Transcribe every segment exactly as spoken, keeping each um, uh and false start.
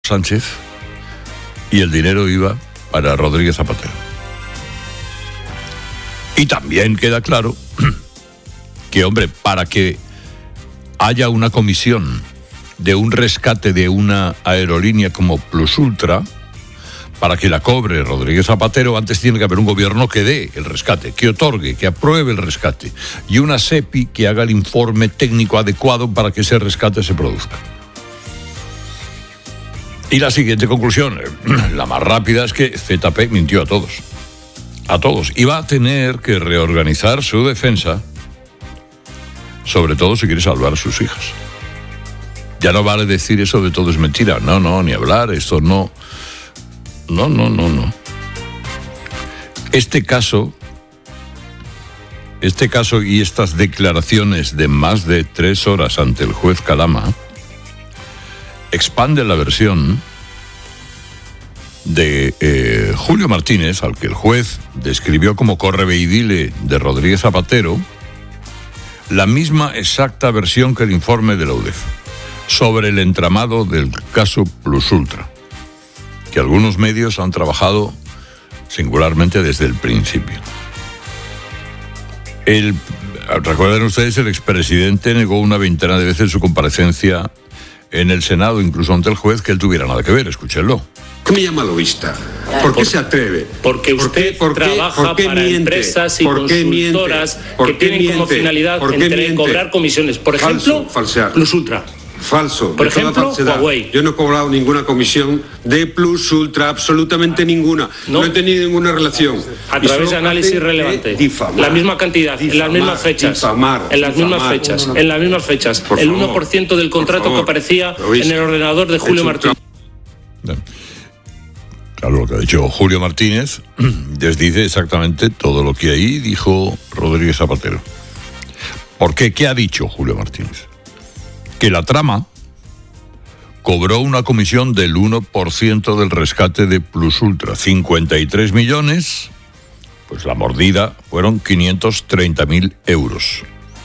Sánchez y el dinero iba para Rodríguez Zapatero. Y también queda claro que, hombre, para que haya una comisión de un rescate de una aerolínea como Plus Ultra, para que la cobre Rodríguez Zapatero, antes tiene que haber un gobierno que dé el rescate, que otorgue, que apruebe el rescate, y una SEPI que haga el informe técnico adecuado para que ese rescate se produzca. Y la siguiente conclusión, la más rápida, es que Z P mintió a todos. A todos. Y va a tener que reorganizar su defensa, sobre todo si quiere salvar a sus hijas. Ya no vale decir eso de todo es mentira. No, no, ni hablar, esto no... No, no, no, no. Este caso, este caso y estas declaraciones de más de tres horas ante el juez Calama expanden la versión de eh, Julio Martínez, al que el juez describió como correveidile de Rodríguez Zapatero, la misma exacta versión que el informe de la U D E F sobre el entramado del caso Plus Ultra, que algunos medios han trabajado singularmente desde el principio. El, recuerden ustedes, el expresidente negó una veintena de veces su comparecencia en el Senado, incluso ante el juez, que él tuviera nada que ver. Escúchenlo. ¿Qué me llama lobista? ¿Por qué por, se atreve? Porque usted ¿Por qué, trabaja por qué para miente? empresas y ¿Por qué consultoras ¿Por que qué tienen como miente? finalidad ¿Por qué entre miente? cobrar comisiones. Por Falso, ejemplo, falsear. Plus Ultra. Falso. Por de toda ejemplo, falsedad. Huawei. Yo no he cobrado ninguna comisión de Plus Ultra, absolutamente ninguna. No, No. he tenido ninguna relación. A Y través solo de análisis trate de relevante. difamar, La misma cantidad, difamar, en las mismas fechas. Difamar, en las difamar. mismas fechas. En las mismas fechas. Por el favor, uno por ciento del por contrato favor. que aparecía ¿Lo oís? en el ordenador de Julio Es un Martínez. Claro, lo que ha dicho Julio Martínez desdice exactamente todo lo que ahí dijo Rodríguez Zapatero. ¿Por qué? ¿Qué ha dicho Julio Martínez? Que la trama cobró una comisión del uno por ciento del rescate de Plus Ultra, cincuenta y tres millones, pues la mordida fueron quinientos treinta mil euros.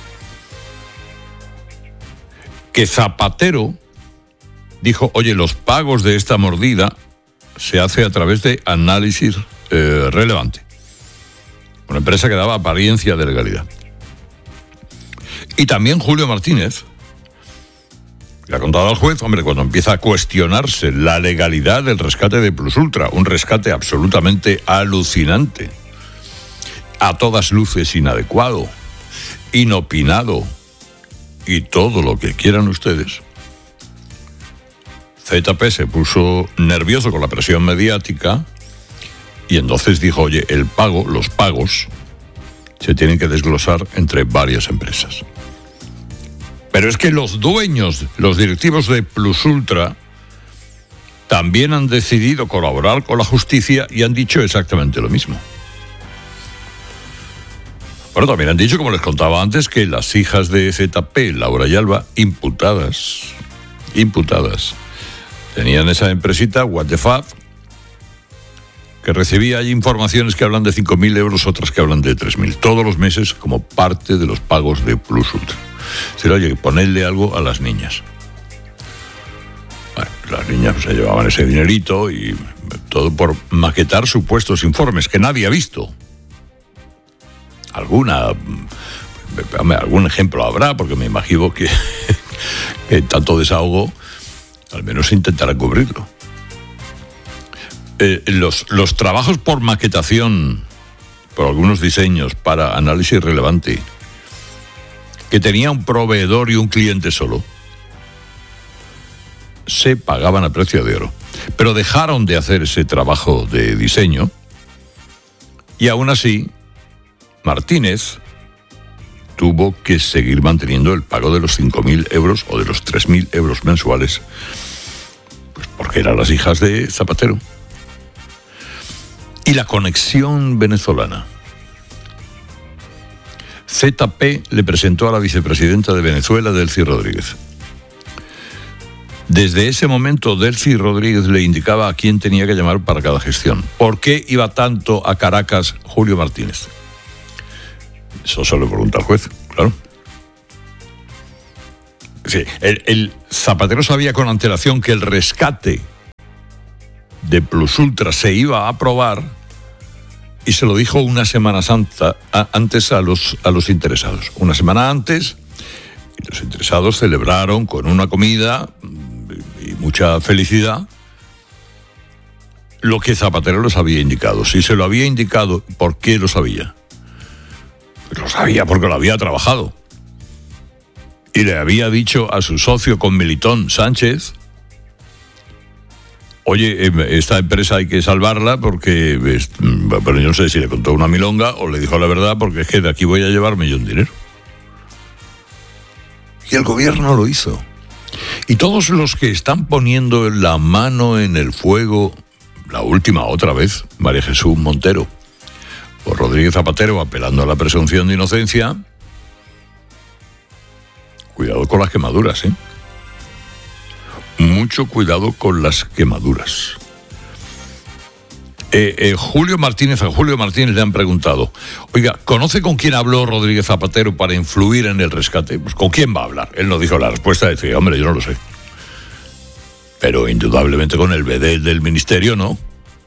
Que Zapatero dijo, oye, los pagos de esta mordida se hace a través de análisis eh, relevante, una empresa que daba apariencia de legalidad. Y también Julio Martínez le ha contado al juez, hombre, cuando empieza a cuestionarse la legalidad del rescate de Plus Ultra, un rescate absolutamente alucinante, a todas luces inadecuado, inopinado y todo lo que quieran ustedes, Z P se puso nervioso con la presión mediática y entonces dijo, oye, el pago, los pagos, se tienen que desglosar entre varias empresas. Pero es que los dueños, los directivos de Plus Ultra, también han decidido colaborar con la justicia y han dicho exactamente lo mismo. Bueno, también han dicho, como les contaba antes, que las hijas de Z P, Laura y Alba, imputadas, imputadas, tenían esa empresita, What the Fuck, que recibía hay informaciones que hablan de cinco mil euros, otras que hablan de tres mil, todos los meses como parte de los pagos de Plus Ultra. Se le oye, ponerle algo a las niñas. Bueno, las niñas se llevaban ese dinerito y todo por maquetar supuestos informes que nadie ha visto. Alguna, algún ejemplo habrá, porque me imagino que, que tanto desahogo, al menos intentará cubrirlo. Eh, los, los trabajos por maquetación, por algunos diseños para análisis relevante, que tenía un proveedor y un cliente solo, se pagaban a precio de oro. Pero dejaron de hacer ese trabajo de diseño y aún así Martínez tuvo que seguir manteniendo el pago de los cinco mil euros o de los tres mil euros mensuales, pues porque eran las hijas de Zapatero. Y la conexión venezolana. Z P le presentó a la vicepresidenta de Venezuela, Delcy Rodríguez. Desde ese momento, Delcy Rodríguez le indicaba a quién tenía que llamar para cada gestión. ¿Por qué iba tanto a Caracas Julio Martínez? Eso se lo pregunta al juez, claro. Sí, el, el Zapatero sabía con antelación que el rescate de Plus Ultra se iba a aprobar y se lo dijo una semana santa, a, antes a los, a los interesados. Una semana antes, y los interesados celebraron con una comida y mucha felicidad lo que Zapatero les había indicado. Si se lo había indicado, ¿por qué lo sabía? Pues lo sabía porque lo había trabajado. Y le había dicho a su socio con Melitón, Sánchez, oye, esta empresa hay que salvarla porque, pero yo no sé si le contó una milonga o le dijo la verdad, porque es que de aquí voy a llevarme yo un dinero. Y el gobierno lo hizo. Y todos los que están poniendo la mano en el fuego, la última otra vez, María Jesús Montero o Rodríguez Zapatero, apelando a la presunción de inocencia, cuidado con las quemaduras, ¿eh? Mucho cuidado con las quemaduras. Eh, eh, Julio Martínez, a Julio Martínez le han preguntado, oiga, ¿conoce con quién habló Rodríguez Zapatero para influir en el rescate? Pues, ¿con quién va a hablar? Él no dijo la respuesta, decía, hombre, yo no lo sé. Pero indudablemente con el bedel del ministerio, ¿no?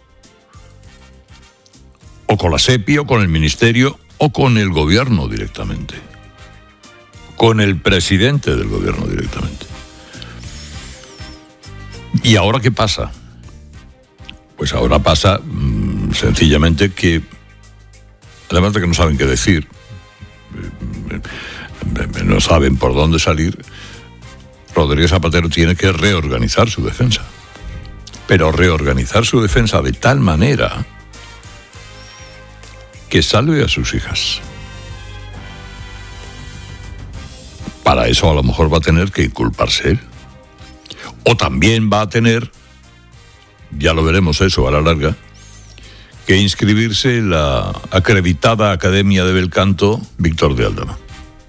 O con la SEPI, o con el ministerio, o con el gobierno directamente. Con el presidente del gobierno directamente. ¿Y ahora qué pasa? Pues ahora pasa mmm, sencillamente que, además de que no saben qué decir, no saben por dónde salir, Rodríguez Zapatero tiene que reorganizar su defensa. Pero reorganizar su defensa de tal manera que salve a sus hijas. Para eso a lo mejor va a tener que inculparse él. O también va a tener, ya lo veremos eso a la larga, que inscribirse en la acreditada Academia de Belcanto Víctor de Aldama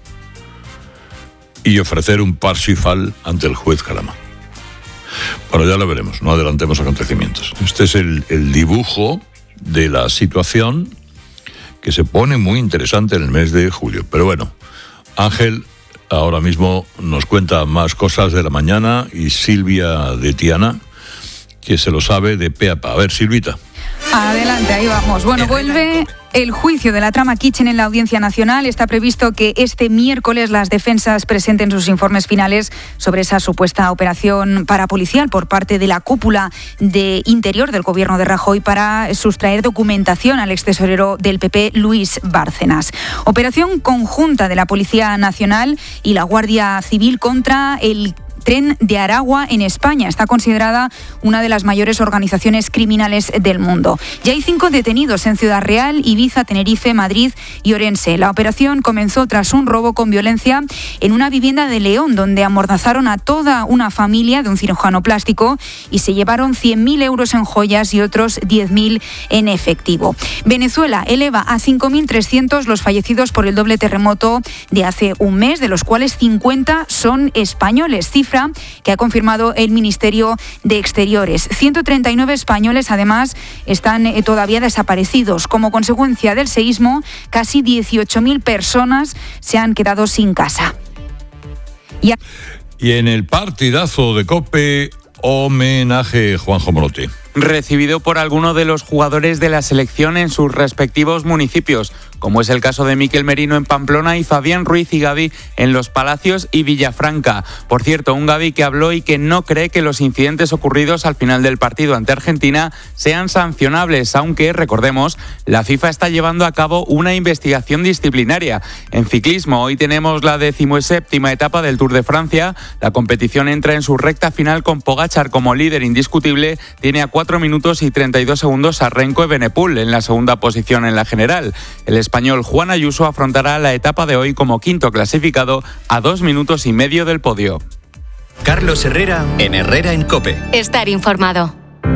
y ofrecer un Parsifal ante el juez Calama. Bueno, ya lo veremos, no adelantemos acontecimientos. Este es el, el dibujo de la situación que se pone muy interesante en el mes de julio. Pero bueno, Ángel ahora mismo nos cuenta más cosas de la mañana y Silvia de Tiana, que se lo sabe de pe a pa. A ver, Silvita. Adelante, ahí vamos. Bueno, vuelve el juicio de la trama Kitchen en la Audiencia Nacional. Está previsto que este miércoles las defensas presenten sus informes finales sobre esa supuesta operación parapolicial por parte de la cúpula de Interior del gobierno de Rajoy para sustraer documentación al extesorero del pe pe, Luis Bárcenas. Operación conjunta de la Policía Nacional y la Guardia Civil contra el Tren de Aragua en España. Está considerada una de las mayores organizaciones criminales del mundo. Ya hay cinco detenidos en Ciudad Real, Ibiza, Tenerife, Madrid y Orense. La operación comenzó tras un robo con violencia en una vivienda de León, donde amordazaron a toda una familia de un cirujano plástico y se llevaron cien mil euros en joyas y otros diez mil en efectivo. Venezuela eleva a cinco mil trescientos los fallecidos por el doble terremoto de hace un mes, de los cuales cincuenta son españoles, cifra que ha confirmado el Ministerio de Exteriores. ciento treinta y nueve españoles, además, están eh, todavía desaparecidos. Como consecuencia del seísmo, casi dieciocho mil personas se han quedado sin casa. Y, a... y en el partidazo de COPE, homenaje Juanjo Morote. Recibido por alguno de los jugadores de la selección en sus respectivos municipios, como es el caso de Mikel Merino en Pamplona y Fabián Ruiz y Gavi en Los Palacios y Villafranca. Por cierto, un Gavi que habló y que no cree que los incidentes ocurridos al final del partido ante Argentina sean sancionables, aunque, recordemos, la FIFA está llevando a cabo una investigación disciplinaria. En ciclismo, hoy tenemos la decimoséptima etapa del Tour de Francia. La competición entra en su recta final con Pogačar como líder indiscutible. Tiene a cuatro minutos y treinta y dos segundos a Renko Evenepoel en la segunda posición en la general. El español Juan Ayuso afrontará la etapa de hoy como quinto clasificado a dos minutos y medio del podio. Carlos Herrera en Herrera en COPE. Estar informado.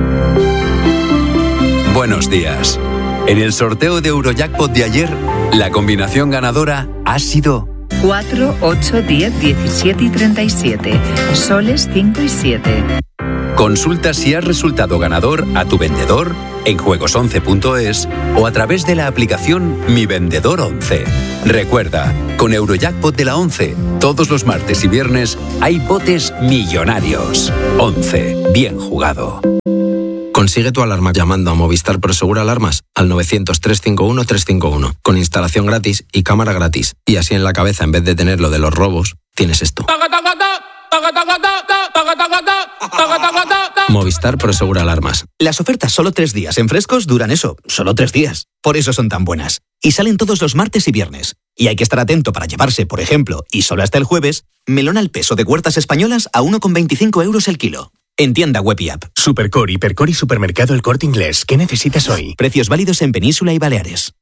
Buenos días. En el sorteo de Eurojackpot de ayer, la combinación ganadora ha sido cuatro, ocho, diez, diecisiete y treinta y siete. Soles cinco y siete. Consulta si has resultado ganador a tu vendedor en juegos once punto es o a través de la aplicación Mi Vendedor once. Recuerda, con Eurojackpot de la once, todos los martes y viernes hay botes millonarios. once. Bien jugado. Consigue tu alarma llamando a Movistar Prosegur Alarmas al novecientos, trescientos cincuenta y uno, trescientos cincuenta y uno, con instalación gratis y cámara gratis. Y así en la cabeza, en vez de tener lo de los robos, tienes esto. Movistar Prosegur Alarmas. Las ofertas solo tres días en Frescos duran eso, solo tres días. Por eso son tan buenas. Y salen todos los martes y viernes. Y hay que estar atento para llevarse, por ejemplo, y solo hasta el jueves, melón al peso de Huertas Españolas a uno con veinticinco euros el kilo. En tienda web y app. Supercore, Hipercore y Supermercado El Corte Inglés. ¿Qué necesitas hoy? Precios válidos en Península y Baleares.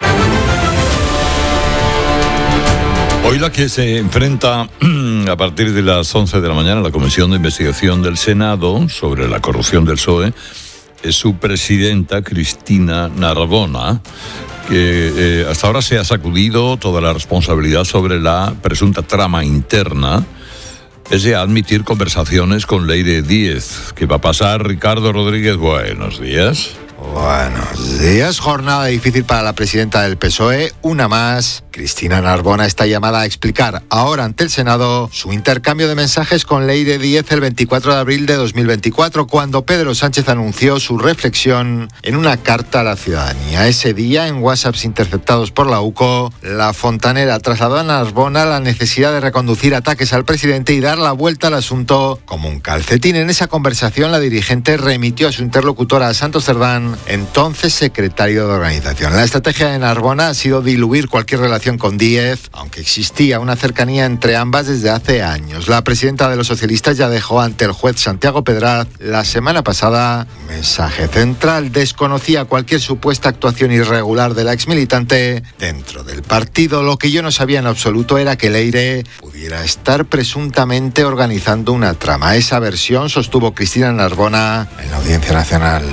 Hoy la que se enfrenta a partir de las once de la mañana a la Comisión de Investigación del Senado sobre la corrupción del P S O E es su presidenta, Cristina Narbona, que eh, hasta ahora se ha sacudido toda la responsabilidad sobre la presunta trama interna, pese a admitir conversaciones con Leire Díez. ¿Qué va a pasar, Ricardo Rodríguez? Buenos días. Buenos días. Jornada difícil para la presidenta del P S O E. Una más. Cristina Narbona está llamada a explicar ahora ante el Senado su intercambio de mensajes con Leire Díez el veinticuatro de abril de dos mil veinticuatro, cuando Pedro Sánchez anunció su reflexión en una carta a la ciudadanía. Ese día, en WhatsApps interceptados por la U C O, la fontanera trasladó a Narbona la necesidad de reconducir ataques al presidente y dar la vuelta al asunto como un calcetín. En esa conversación, la dirigente remitió a su interlocutora, a Santos Cerdán, entonces secretario de organización. La estrategia de Narbona ha sido diluir cualquier relación con Díez, aunque existía una cercanía entre ambas desde hace años. La presidenta de los socialistas ya dejó ante el juez Santiago Pedraz la semana pasada un mensaje central. Desconocía cualquier supuesta actuación irregular de la exmilitante dentro del partido. Lo que yo no sabía en absoluto era que Leire pudiera estar presuntamente organizando una trama. Esa versión sostuvo Cristina Narbona en la Audiencia Nacional.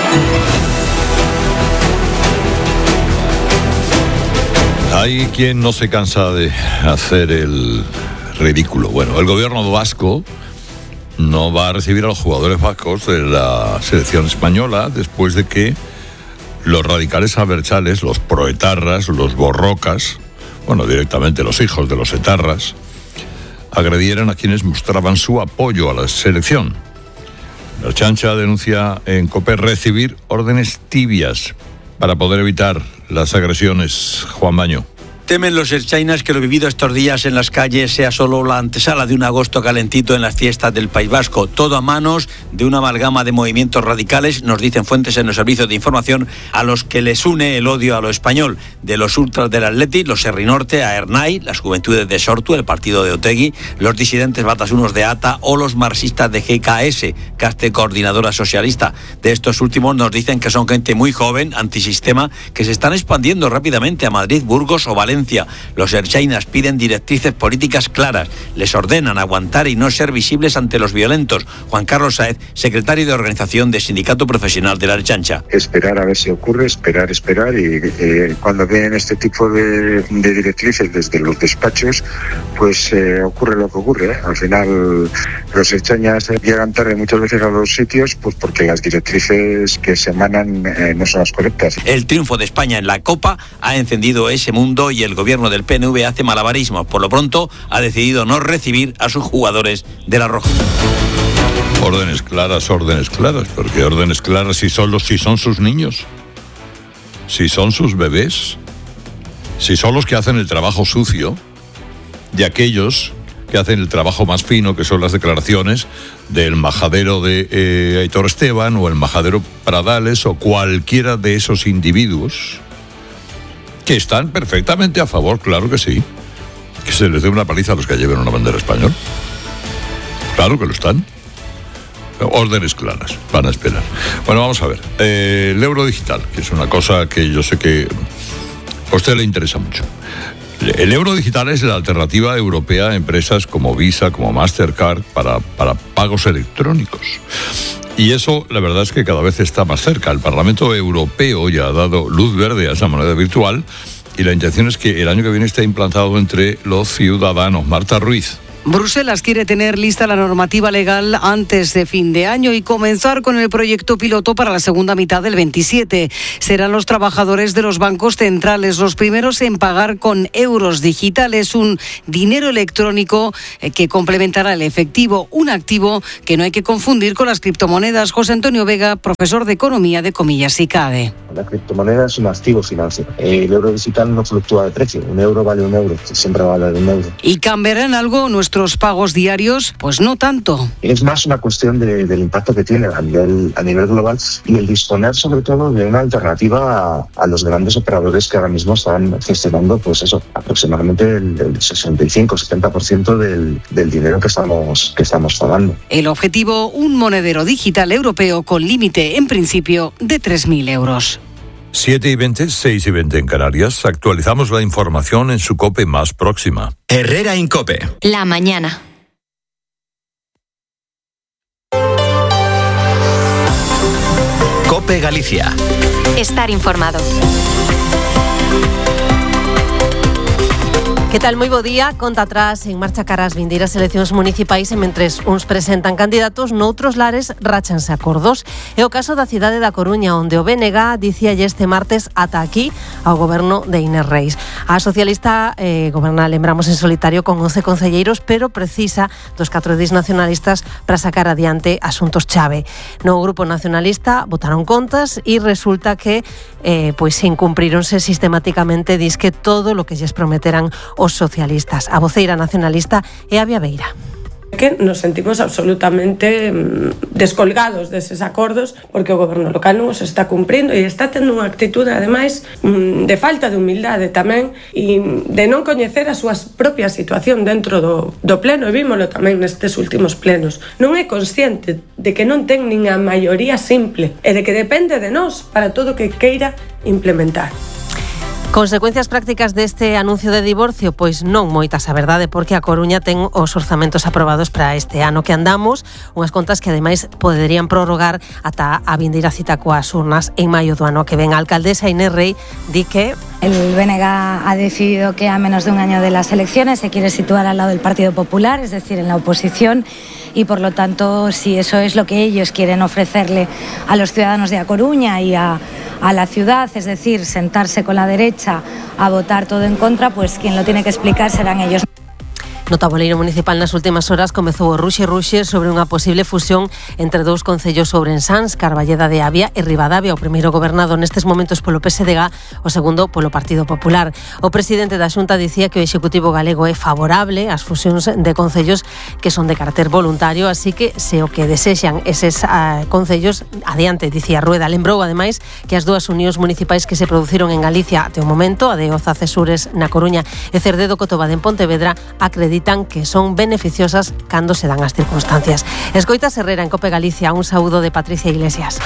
Hay quien no se cansa de hacer el ridículo. Bueno, el gobierno vasco no va a recibir a los jugadores vascos de la selección española después de que los radicales abertzales, los proetarras, los borrocas, bueno, directamente los hijos de los etarras, agredieran a quienes mostraban su apoyo a la selección. La Ertzaintza denuncia en COPE recibir órdenes tibias para poder evitar las agresiones. Juan Baño. Temen los ertzainas que lo vivido estos días en las calles sea solo la antesala de un agosto calentito en las fiestas del País Vasco. Todo a manos de una amalgama de movimientos radicales, nos dicen fuentes en los servicios de información, a los que les une el odio a lo español. De los ultras del Atleti, los Herri Norte, a Ernai, las juventudes de Sortu, el partido de Otegi, los disidentes batasunos de ATA o los marxistas de G K S, Caste Coordinadora Socialista. De estos últimos nos dicen que son gente muy joven, antisistema, que se están expandiendo rápidamente a Madrid, Burgos o Valencia. Los ertzainas piden directrices políticas claras, les ordenan aguantar y no ser visibles ante los violentos. Juan Carlos Sáez, secretario de organización del Sindicato Profesional de la Ertzaintza. Esperar a ver si ocurre, esperar, esperar, y eh, cuando vienen este tipo de, de directrices desde los despachos, pues eh, ocurre lo que ocurre, ¿eh? Al final los ertzainas llegan tarde muchas veces a los sitios, pues porque las directrices que se emanan eh, no son las correctas. El triunfo de España en la Copa ha encendido ese mundo y el gobierno del P N V hace malabarismos. Por lo pronto ha decidido no recibir a sus jugadores de la Roja. Órdenes claras, órdenes claras, porque órdenes claras si son los, si son sus niños, si son sus bebés, si son los que hacen el trabajo sucio de aquellos que hacen el trabajo más fino, que son las declaraciones del majadero de eh, Aitor Esteban o el majadero Pradales o cualquiera de esos individuos que están perfectamente a favor, claro que sí, que se les dé una paliza a los que lleven una bandera española. Claro que lo están. Órdenes claras, van a esperar. Bueno, vamos a ver. Eh, el euro digital, que es una cosa que yo sé que a usted le interesa mucho. El euro digital es la alternativa europea a empresas como Visa, como Mastercard, para, para pagos electrónicos. Y eso, la verdad es que cada vez está más cerca. El Parlamento Europeo ya ha dado luz verde a esa moneda virtual y la intención es que el año que viene esté implantado entre los ciudadanos. Marta Ruiz. Bruselas quiere tener lista la normativa legal antes de fin de año y comenzar con el proyecto piloto para la segunda mitad del veintisiete. Serán los trabajadores de los bancos centrales los primeros en pagar con euros digitales, un dinero electrónico que complementará el efectivo, un activo que no hay que confundir con las criptomonedas. José Antonio Vega, profesor de Economía de Comillas y CADE. La criptomoneda es un activo financiero. El euro digital no fluctúa de precio. Un euro vale un euro, siempre vale un euro. ¿Y cambiarán algo nuestros pagos diarios? Pues no tanto. Es más una cuestión de, del impacto que tiene a nivel, a nivel global y el disponer sobre todo de una alternativa a, a los grandes operadores que ahora mismo están gestionando pues eso, aproximadamente el, el sesenta y cinco a setenta por ciento del, del dinero que estamos, que estamos pagando. El objetivo, un monedero digital europeo con límite en principio de tres mil euros. siete y veinte, seis y veinte en Canarias. Actualizamos la información en su COPE más próxima. Herrera Incope. La mañana. COPE Galicia. Estar informado. Que tal? Moi bo día. Conta atrás en marcha cara ás vindeiras eleccións municipais e mentres uns presentan candidatos, noutros lares rachanse acordos. É o caso da cidade da Coruña, onde o B N G dicía este martes ata aquí ao goberno de Inés Reis. A socialista eh, goberna, lembramos, en solitario con once concelleiros, pero precisa dos catro edís nacionalistas para sacar adiante asuntos chave. No grupo nacionalista votaron contas e resulta que eh, pois se incumpríronse sistemáticamente, disque todo lo que lles prometeran os socialistas. A voceira nacionalista é a Viaveira. Que nos sentimos absolutamente descolgados deses acordos porque o goberno local non os está cumprindo e está tendo unha actitude, ademais, de falta de humildade tamén e de non coñecer a súa propia situación dentro do, do pleno, e vímolo tamén nestes últimos plenos. Non é consciente de que non ten nin a maioría simple e de que depende de nós para todo o que queira implementar. Consecuencias prácticas deste anuncio de divorcio? Pois non moitas, a verdade, porque a Coruña ten os orzamentos aprobados para este ano que andamos, unhas contas que ademais poderían prorrogar ata a vindeira cita coas urnas en maio do ano que ven. A alcaldesa Inés Rei di que el B N G ha decidido que a menos de un año de las elecciones se quiere situar al lado del Partido Popular, es decir, en la oposición, y por lo tanto, si eso es lo que ellos quieren ofrecerle a los ciudadanos de A Coruña y a, a la ciudad, es decir, sentarse con la derecha a votar todo en contra, pues quien lo tiene que explicar serán ellos. No taboleiro municipal nas últimas horas comezou o ruxe ruxe sobre unha posible fusión entre dous concellos ourensáns, Carballeda de Avia e Ribadavia, o primeiro gobernado nestes momentos polo P S D G, o segundo polo Partido Popular. O presidente da Xunta dicía que o Executivo galego é favorable ás fusións de concellos que son de carácter voluntario, así que se o que desexan eses uh, concellos, adiante, dicía Rueda. Lembrou, ademais, que as dúas unións municipais que se produciron en Galicia até o momento, a de Oza Cesures na Coruña e Cerdedo Cotobade en Pontevedra, acreditan que son beneficiosas cando se dan as circunstancias. Escoitas Herrera en Cope Galicia, un saúdo de Patricia Iglesias.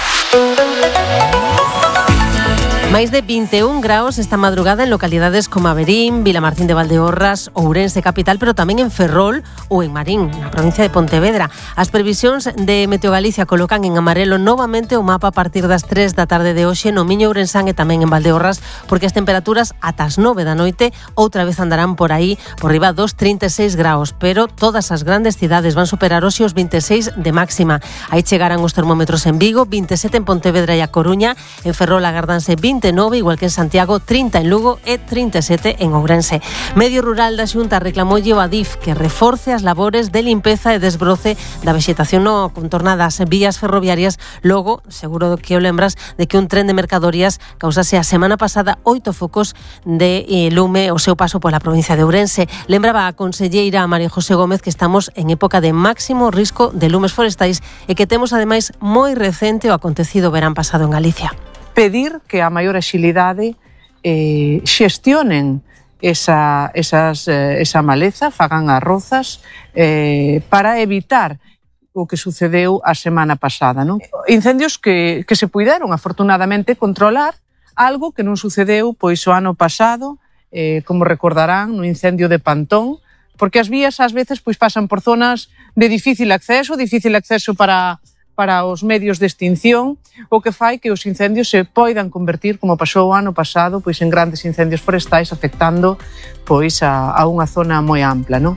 Máis de vinte e un graus esta madrugada en localidades como Averín, Vilamartín de Valdeorras, Ourense capital, pero tamén en Ferrol ou en Marín, na provincia de Pontevedra. As previsións de Meteo Galicia colocan en amarelo novamente o mapa a partir das tres da tarde de hoxe no Miño Ourensán e tamén en Valdeorras, porque as temperaturas ata as nove da noite outra vez andarán por aí, por riba dos trinta e seis graus, pero todas as grandes cidades van superar hoxe os vinte e seis de máxima. Aí chegarán os termómetros en Vigo, vinte e sete en Pontevedra e A Coruña, en Ferrol agardanse vinte e nove, igual que en Santiago, trinta en Lugo e trinta e sete en Ourense. Medio Rural da Xunta reclamoulle o Adif que reforce as labores de limpeza e desbroce da vexetación no contorno das vías ferroviarias, logo, seguro que o lembras, de que un tren de mercadorías causase a semana pasada oito focos de lume o seu paso pola provincia de Ourense. Lembraba a conselleira María José Gómez que estamos en época de máximo risco de lumes forestais e que temos ademais moi recente o acontecido verán pasado en Galicia. Pedir que a maior axilidade eh, xestionen esa, esas, eh, esa maleza, fagan as rozas eh, para evitar o que sucedeu a semana pasada, non? Incendios que, que se puideron afortunadamente controlar, algo que non sucedeu pois o ano pasado, eh, como recordarán, no incendio de Pantón, porque as vías ás veces pois pasan por zonas de difícil acceso, difícil acceso para para os medios de extinción, o que fai que os incendios se poidan convertir, como pasou o ano pasado, pois en grandes incendios forestais afectando pois a, a unha zona moi ampla, non?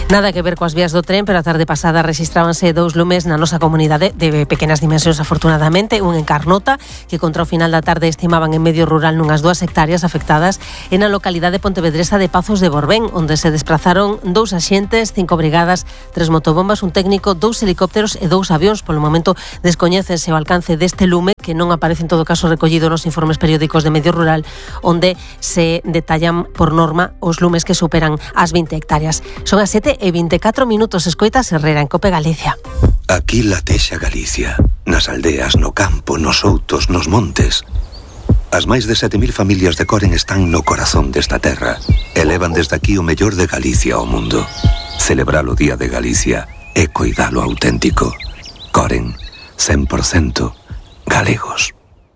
Nada que ver coas vías do tren, pero a tarde pasada rexistrábanse dous lumes na nosa comunidade de pequenas dimensións, afortunadamente, un en Carnota, que contra o final da tarde estimaban en medio rural nunhas dúas hectáreas afectadas, e na localidade pontevedresa de Pazos de Borbén, onde se desprazaron dous axentes, cinco brigadas, tres motobombas, un técnico, dous helicópteros e dous avións. Polo momento descoñécense o alcance deste lume, que non aparece en todo caso recollido nos informes periódicos de medio rural, onde se detallan por norma os lumes que superan as vinte hectáreas. Son as sete e vinte e catro minutos. Escoitas Herrera en Cope Galicia. Aquí latexa Galicia, nas aldeas, no campo, nos outos, nos montes. As máis de sete mil familias de Coren están no corazón desta terra e levan desde aquí o mellor de Galicia ao mundo. Celebrar o Día de Galicia e coidalo auténtico. Coren, cen por cento galegos.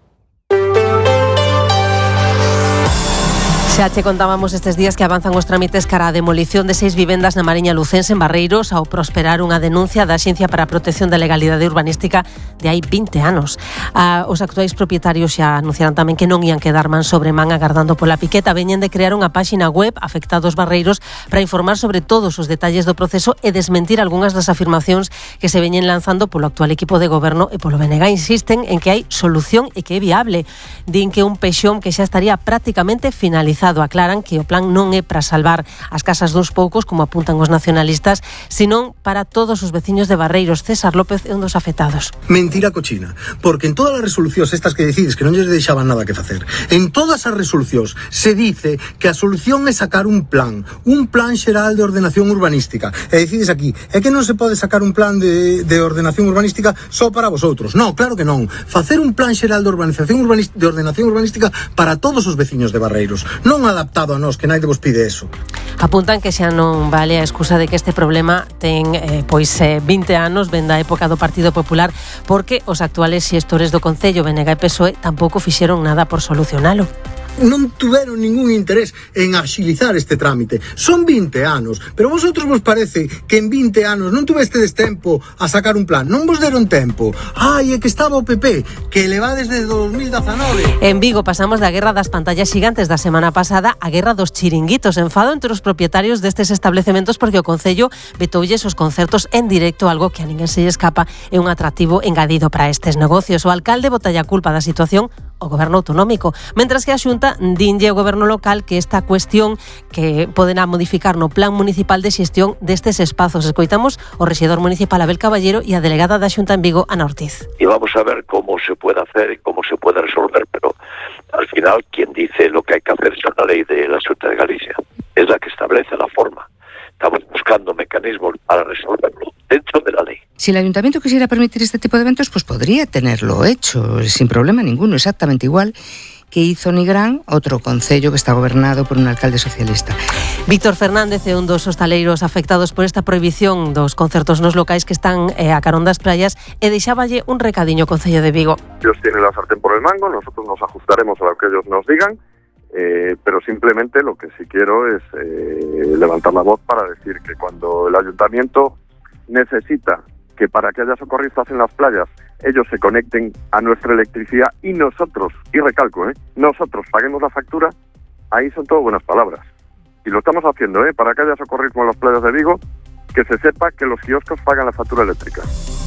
Xa che contábamos estes días que avanzan os trámites cara a demolición de seis vivendas na Mariña Lucense en Barreiros ao prosperar unha denuncia da Axencia para a Protección da Legalidade Urbanística de hai vinte anos. Ah, os actuais propietarios xa anunciaron tamén que non ian quedar man sobre man agardando pola piqueta. Veñen de crear unha páxina web Afectados Barreiros para informar sobre todos os detalles do proceso e desmentir algunhas das afirmacións que se veñen lanzando polo actual equipo de goberno e polo B N G. Insisten en que hai solución e que é viable. Din que un pexón que xa estaría prácticamente finalizado. Aclaran que o plan non é para salvar as casas duns poucos, como apuntan os nacionalistas, senón para todos os veciños de Barreiros. César López é un dos afectados. Mentira cochina, porque en todas as resolucións estas que decides que non lles deixaban nada que facer, en todas as resolucións se dice que a solución é sacar un plan, un plan xeral de ordenación urbanística. E decides aquí, é que non se pode sacar un plan de, de ordenación urbanística só para vosotros. Non, claro que non. Facer un plan xeral de urbanización urbanística, de ordenación urbanística para todos os veciños de Barreiros. Non adaptado a nós, que naide vos pide eso. Apuntan que xa non vale a excusa de que este problema ten eh, pois eh, vinte anos, ven da época do Partido Popular, porque os actuales xestores do Concello, B N G e P S O E, tampouco fixeron nada por solucionalo. Non tuveron ningún interés en axilizar este trámite. Son vinte anos, pero vosotros vos parece que en vinte anos non tuvestedes tempo a sacar un plan, non vos deron tempo. Ai, é que estaba o P P, que leva desde dos mil dezanove. En Vigo pasamos da guerra das pantallas xigantes da semana pasada á guerra dos chiringuitos. Enfado entre os propietarios destes establecementos porque o Concello vetoulles os concertos en directo, algo que a ninguén se lle escapa, é un atractivo engadido para estes negocios. O alcalde botalla a culpa da situación o goberno autonómico, mentras que a Xunta dinlle ao goberno local que esta cuestión que poden modificar no plan municipal de xestión destes espazos. Escoitamos o rexedor municipal Abel Caballero e a delegada da Xunta en Vigo, Ana Ortiz. Y vamos a ver cómo se puede hacer y cómo se puede resolver, pero al final quien dice lo que hay que hacer es la ley de la Xunta de Galicia, es la que establece la forma. Estamos buscando mecanismos para resolverlo dentro de la ley. Si el ayuntamiento quisiera permitir este tipo de eventos, pues podría tenerlo hecho, sin problema ninguno, exactamente igual que hizo Nigrán, outro concello que está gobernado por un alcalde socialista. Víctor Fernández é un dos hostaleiros afectados por esta prohibición dos concertos nos locais que están eh, a carón das praias e deixáballe un recadiño ao Concello de Vigo. Ellos tienen la sartén por el mango, nosotros nos ajustaremos a lo que ellos nos digan, eh, pero simplemente lo que sí quiero es eh, levantar la voz para decir que cuando el ayuntamiento necesita que para que haya socorristas en las playas ellos se conecten a nuestra electricidad y nosotros, y recalco, ¿eh? nosotros paguemos la factura, ahí son todo buenas palabras. Y lo estamos haciendo, ¿eh? Para que haya socorrismo en las playas de Vigo, que se sepa que los kioscos pagan la factura eléctrica.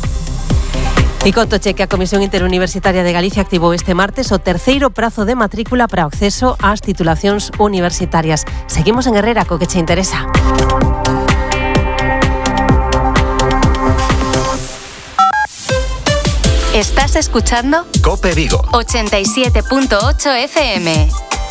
E contoche que a Comisión Interuniversitaria de Galicia activou este martes o terceiro prazo de matrícula para o acceso ás titulacións universitarias. Seguimos en Herrera, co que che interesa. Estás escuchando Cope Vigo ochenta y siete punto ocho F M.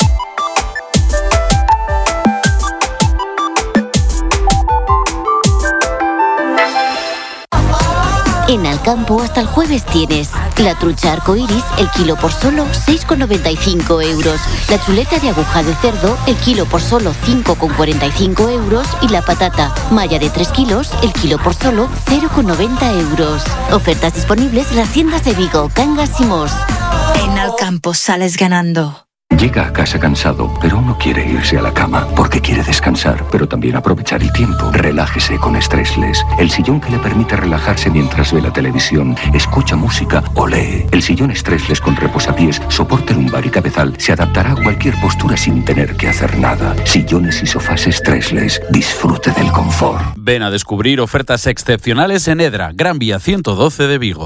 En Alcampo hasta el jueves tienes la trucha arcoiris, el kilo por solo seis con noventa y cinco euros. La chuleta de aguja de cerdo, el kilo por solo cinco con cuarenta y cinco euros. Y la patata malla de tres kilos, el kilo por solo cero con noventa euros. Ofertas disponibles en las tiendas de Vigo, Cangas y Mos. En Alcampo sales ganando. Llega a casa cansado, pero aún no quiere irse a la cama porque quiere descansar, pero también aprovechar el tiempo. Relájese con Stressless, el sillón que le permite relajarse mientras ve la televisión, escucha música o lee. El sillón Stressless con reposapiés, soporte lumbar y cabezal se adaptará a cualquier postura sin tener que hacer nada. Sillones y sofás Stressless. Disfrute del confort. Ven a descubrir ofertas excepcionales en Edra, Gran Vía ciento doce de Vigo.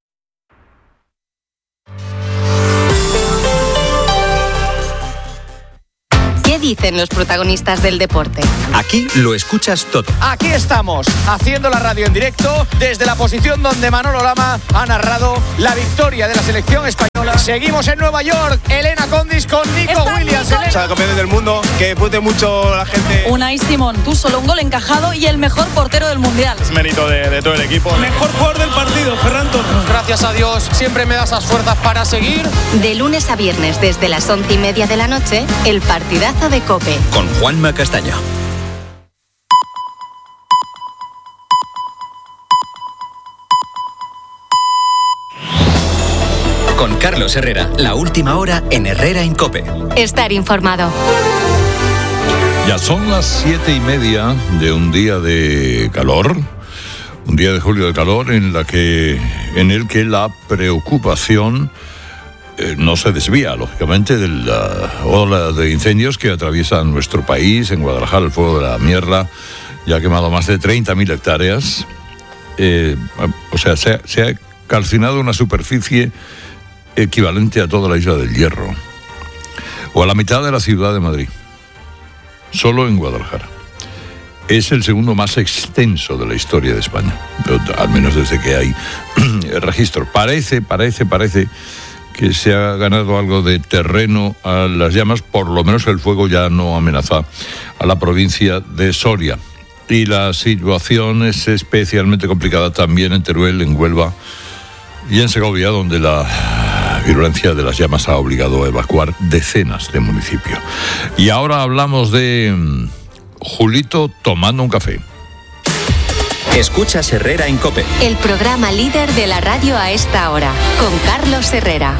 ¿Qué dicen los protagonistas del deporte? Aquí lo escuchas todo. Aquí estamos, haciendo la radio en directo desde la posición donde Manolo Lama ha narrado la victoria de la selección española. Seguimos en Nueva York, Elena Condis con Nico Está Williams. Nico. O sea, campeones del mundo, que disfrute mucho la gente. Unai Simón, tú solo un gol encajado y el mejor portero del Mundial. Es mérito de, de todo el equipo. Mejor jugador del partido, Ferran Torres. Gracias a Dios, siempre me da esas fuerzas para seguir. De lunes a viernes desde las once y media de la noche, el partidazo de COPE. Con Juanma Castaño. Con Carlos Herrera, la última hora en Herrera en COPE. Estar informado. Ya son las siete y media de un día de calor, un día de julio de calor en la que, en el que la preocupación eh, no se desvía, lógicamente, de la ola de incendios que atraviesa nuestro país. En Guadalajara, el fuego de la Mierla ya ha quemado más de treinta mil hectáreas. Eh, o sea, se ha, se ha calcinado una superficie equivalente a toda la isla del Hierro, o a la mitad de la ciudad de Madrid, solo en Guadalajara. Es el segundo más extenso de la historia de España, al menos desde que hay registro. Parece, parece, parece que se ha ganado algo de terreno a las llamas, por lo menos el fuego ya no amenaza a la provincia de Soria. Y la situación es especialmente complicada también en Teruel, en Huelva y en Segovia, donde la virulencia de las llamas ha obligado a evacuar decenas de municipios. Y ahora hablamos de um, Julito tomando un café. Escuchas Herrera en COPE. El programa líder de la radio a esta hora, con Carlos Herrera.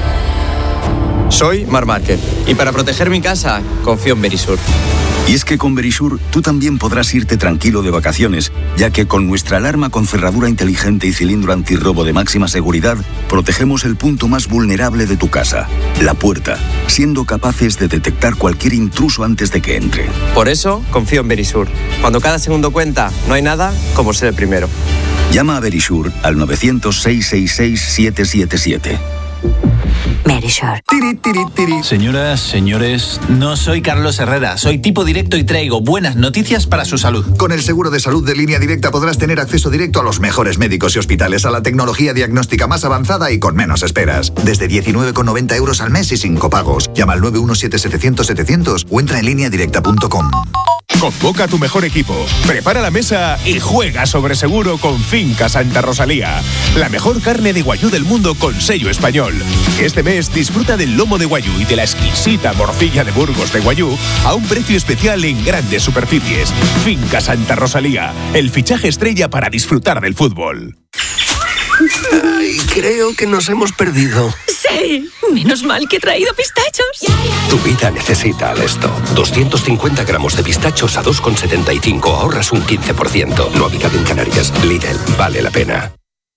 Soy Mar Márquez y para proteger mi casa confío en Verisur. Y es que con Verisur tú también podrás irte tranquilo de vacaciones, ya que con nuestra alarma con cerradura inteligente y cilindro antirrobo de máxima seguridad, protegemos el punto más vulnerable de tu casa, la puerta, siendo capaces de detectar cualquier intruso antes de que entre. Por eso confío en Verisur. Cuando cada segundo cuenta, no hay nada como ser el primero. Llama a Verisur al nueve cero cero, seis seis seis, siete siete siete. Verisur. Señoras, señores, no soy Carlos Herrera, soy tipo directo y traigo buenas noticias para su salud. Con el seguro de salud de Línea Directa podrás tener acceso directo a los mejores médicos y hospitales, a la tecnología diagnóstica más avanzada y con menos esperas. Desde diecinueve con noventa euros al mes y sin copagos. Llama al nueve uno siete, setecientos, setecientos o entra en línea directa punto com. Convoca a tu mejor equipo, prepara la mesa y juega sobre seguro con Finca Santa Rosalía. La mejor carne de guayú del mundo con sello español. Este mes disfruta del lomo de guayú y de la exquisita morcilla de Burgos de guayú a un precio especial en grandes superficies. Finca Santa Rosalía, el fichaje estrella para disfrutar del fútbol. Ay, creo que nos hemos perdido. Sí, menos mal que he traído pistachos. Tu vida necesita Alesto. doscientos cincuenta gramos de pistachos a dos con setenta y cinco. Ahorras un quince por ciento. No habitado en Canarias. Lidl, vale la pena.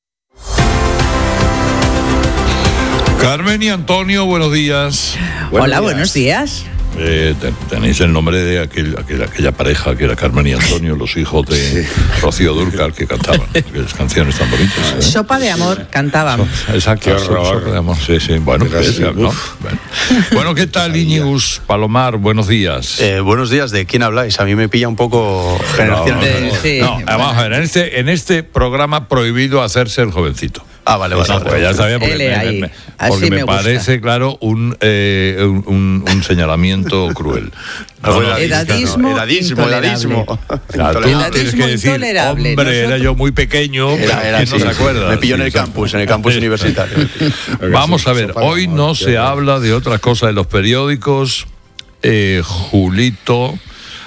Carmen y Antonio, buenos días. Buenos Hola, días. Buenos días. Eh, tenéis el nombre de aquel, aquel, aquella pareja que era Carmen y Antonio, los hijos de sí. Rocío Dúrcal, que cantaban aquellas canciones tan bonitas. ¿eh? Sopa de amor, cantaban. So, exacto, so, sopa de amor, sí, sí. Bueno, pues, ¿no? bueno. bueno, ¿qué tal, Íñigus Palomar? Buenos días. Eh, buenos días, ¿de quién habláis? A mí me pilla un poco generación. No, no, no, no. Sí. no vamos a ver, en este, en este programa prohibido hacerse el jovencito. Ah, vale, vale. No, pues ya sabía porque me, me, porque me, me parece, claro, un, eh, un, un señalamiento cruel. No, no, edadismo, no, edadismo, edadismo. O sea, tú tienes que decir, hombre, Nosotros... era yo muy pequeño, era, era, sí, no se acuerda. Me pilló en el campus, en el campus universitario. Vamos a ver, hoy no se habla de otra cosa en los periódicos. Eh, Julito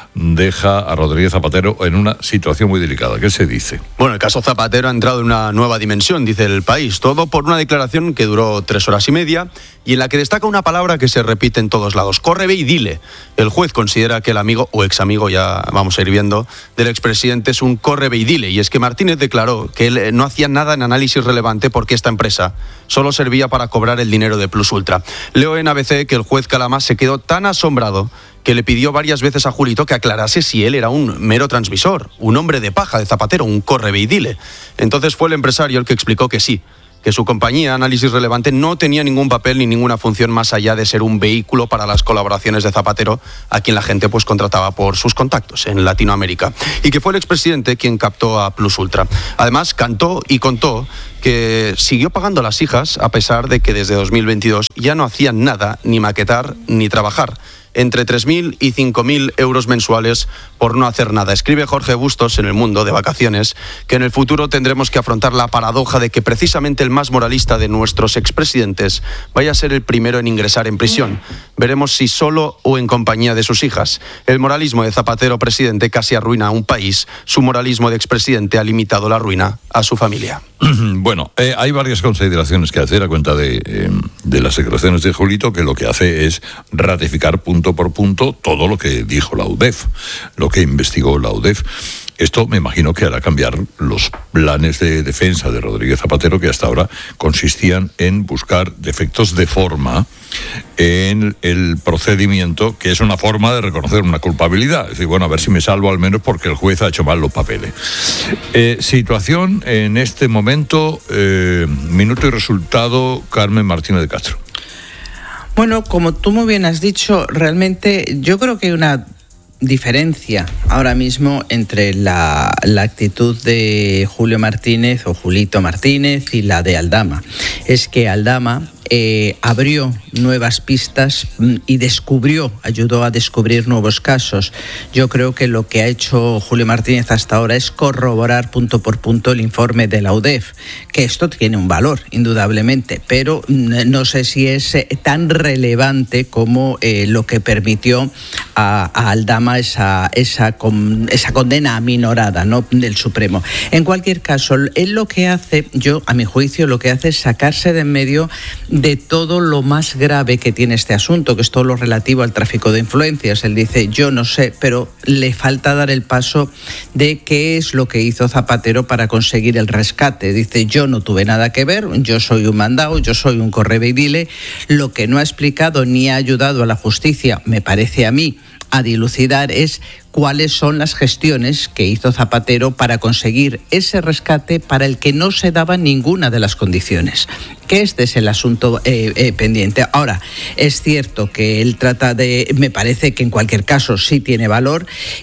deja a Rodríguez Zapatero en una situación muy delicada. ¿Qué se dice? Bueno, el caso Zapatero ha entrado en una nueva dimensión, dice El País. Todo por una declaración que duró tres horas y media y en la que destaca una palabra que se repite en todos lados. Corre, ve y dile. El juez considera que el amigo, o ex amigo, ya vamos a ir viendo, del expresidente es un corre, ve y dile. Y es que Martínez declaró que él no hacía nada en análisis relevante porque esta empresa solo servía para cobrar el dinero de Plus Ultra. Leo en A B C que el juez Calamás se quedó tan asombrado que le pidió varias veces a Julito que aclarase si él era un mero transmisor, un hombre de paja de Zapatero, un corre, ve y dile. Entonces fue el empresario el que explicó que sí, que su compañía, Análisis Relevante, no tenía ningún papel ni ninguna función más allá de ser un vehículo para las colaboraciones de Zapatero, a quien la gente pues contrataba por sus contactos en Latinoamérica, y que fue el expresidente quien captó a Plus Ultra. Además, cantó y contó que siguió pagando a las hijas a pesar de que desde dos mil veintidós ya no hacían nada, ni maquetar ni trabajar. Entre tres mil y cinco mil euros mensuales por no hacer nada. Escribe Jorge Bustos en El Mundo, de vacaciones, que en el futuro tendremos que afrontar la paradoja de que precisamente el más moralista de nuestros expresidentes vaya a ser el primero en ingresar en prisión. Veremos si solo o en compañía de sus hijas. El moralismo de Zapatero presidente casi arruina a un país. Su moralismo de expresidente ha limitado la ruina a su familia. Bueno, eh, hay varias consideraciones que hacer a cuenta de, eh, de las declaraciones de Julito, que lo que hace es ratificar punto por punto todo lo que dijo la U D E F, lo que investigó la U D E F. Esto me imagino que hará cambiar los planes de defensa de Rodríguez Zapatero, que hasta ahora consistían en buscar defectos de forma en el procedimiento, que es una forma de reconocer una culpabilidad. Es decir, bueno, a ver si me salvo al menos porque el juez ha hecho mal los papeles. Eh, situación en este momento, eh, minuto y resultado, Carmen Martínez de Castro. Bueno, como tú muy bien has dicho, realmente yo creo que hay una diferencia ahora mismo entre la, la actitud de Julio Martínez o Julito Martínez y la de Aldama. Es que Aldama eh, abrió nuevas pistas y descubrió, ayudó a descubrir nuevos casos. Yo creo que lo que ha hecho Julio Martínez hasta ahora es corroborar punto por punto el informe de la U D E F, que esto tiene un valor, indudablemente, pero no sé si es tan relevante como eh, lo que permitió a, a Aldama esa, esa, con, esa condena aminorada, ¿no?, del Supremo. En cualquier caso, él lo que hace, yo a mi juicio, lo que hace es sacarse de en medio de todo lo más grave que tiene este asunto, que es todo lo relativo al tráfico de influencias. Él dice, yo no sé, pero le falta dar el paso de qué es lo que hizo Zapatero para conseguir el rescate. Dice, yo no tuve nada que ver, yo soy un mandado, yo soy un corre ve y dile. Lo que no ha explicado ni ha ayudado a la justicia, me parece a mí, a dilucidar es cuáles son las gestiones que hizo Zapatero para conseguir ese rescate para el que no se daban ninguna de las condiciones. Que este es el asunto eh, eh, pendiente. Ahora, es cierto que él trata de, me parece que en cualquier caso sí tiene valor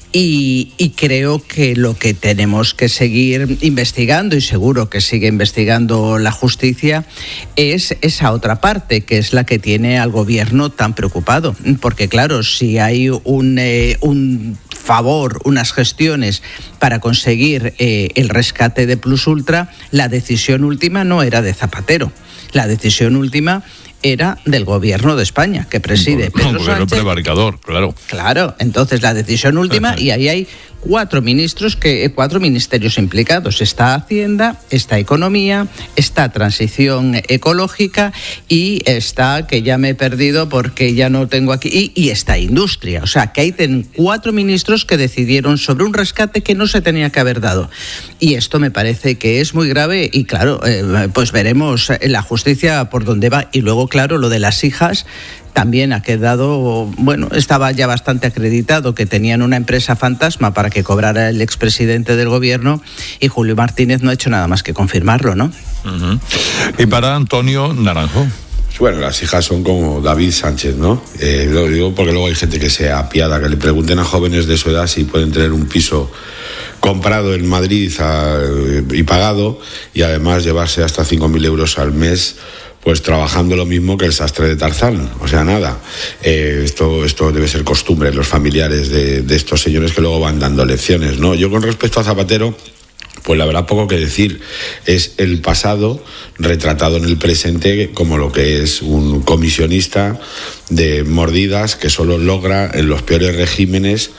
y, y creo que lo que tenemos que seguir investigando, y seguro que sigue investigando la justicia, es esa otra parte, que es la que tiene al gobierno tan preocupado. Porque claro, si hay un, eh, un favor, unas gestiones para conseguir eh, el rescate de Plus Ultra, la decisión última no era de Zapatero. La decisión última era del gobierno de España, que preside Pedro Sánchez. Gobierno prevaricador, claro. Claro, entonces la decisión última, y ahí hay cuatro ministros, que cuatro ministerios implicados. Está Hacienda, está Economía, está Transición Ecológica y está, que ya me he perdido porque ya no tengo aquí, y, y está Industria. O sea, que hay cuatro ministros que decidieron sobre un rescate que no se tenía que haber dado. Y esto me parece que es muy grave y claro, eh, pues veremos la justicia por dónde va. Y luego, claro, lo de las hijas también ha quedado, bueno, estaba ya bastante acreditado que tenían una empresa fantasma para que cobrara el expresidente del gobierno, y Julio Martínez no ha hecho nada más que confirmarlo, ¿no? Uh-huh. Y para Antonio Naranjo. Bueno, las hijas son como David Sánchez, ¿no? Eh, lo digo porque luego hay gente que se apiada, que le pregunten a jóvenes de su edad si pueden tener un piso comprado en Madrid a, y pagado, y además llevarse hasta cinco mil euros al mes, pues trabajando lo mismo que el sastre de Tarzán. O sea, nada. Eh, esto, esto debe ser costumbre en los familiares de, de estos señores que luego van dando lecciones, ¿no? Yo con respecto a Zapatero, pues la verdad poco que decir. Es el pasado retratado en el presente como lo que es un comisionista de mordidas que solo logra en los peores regímenes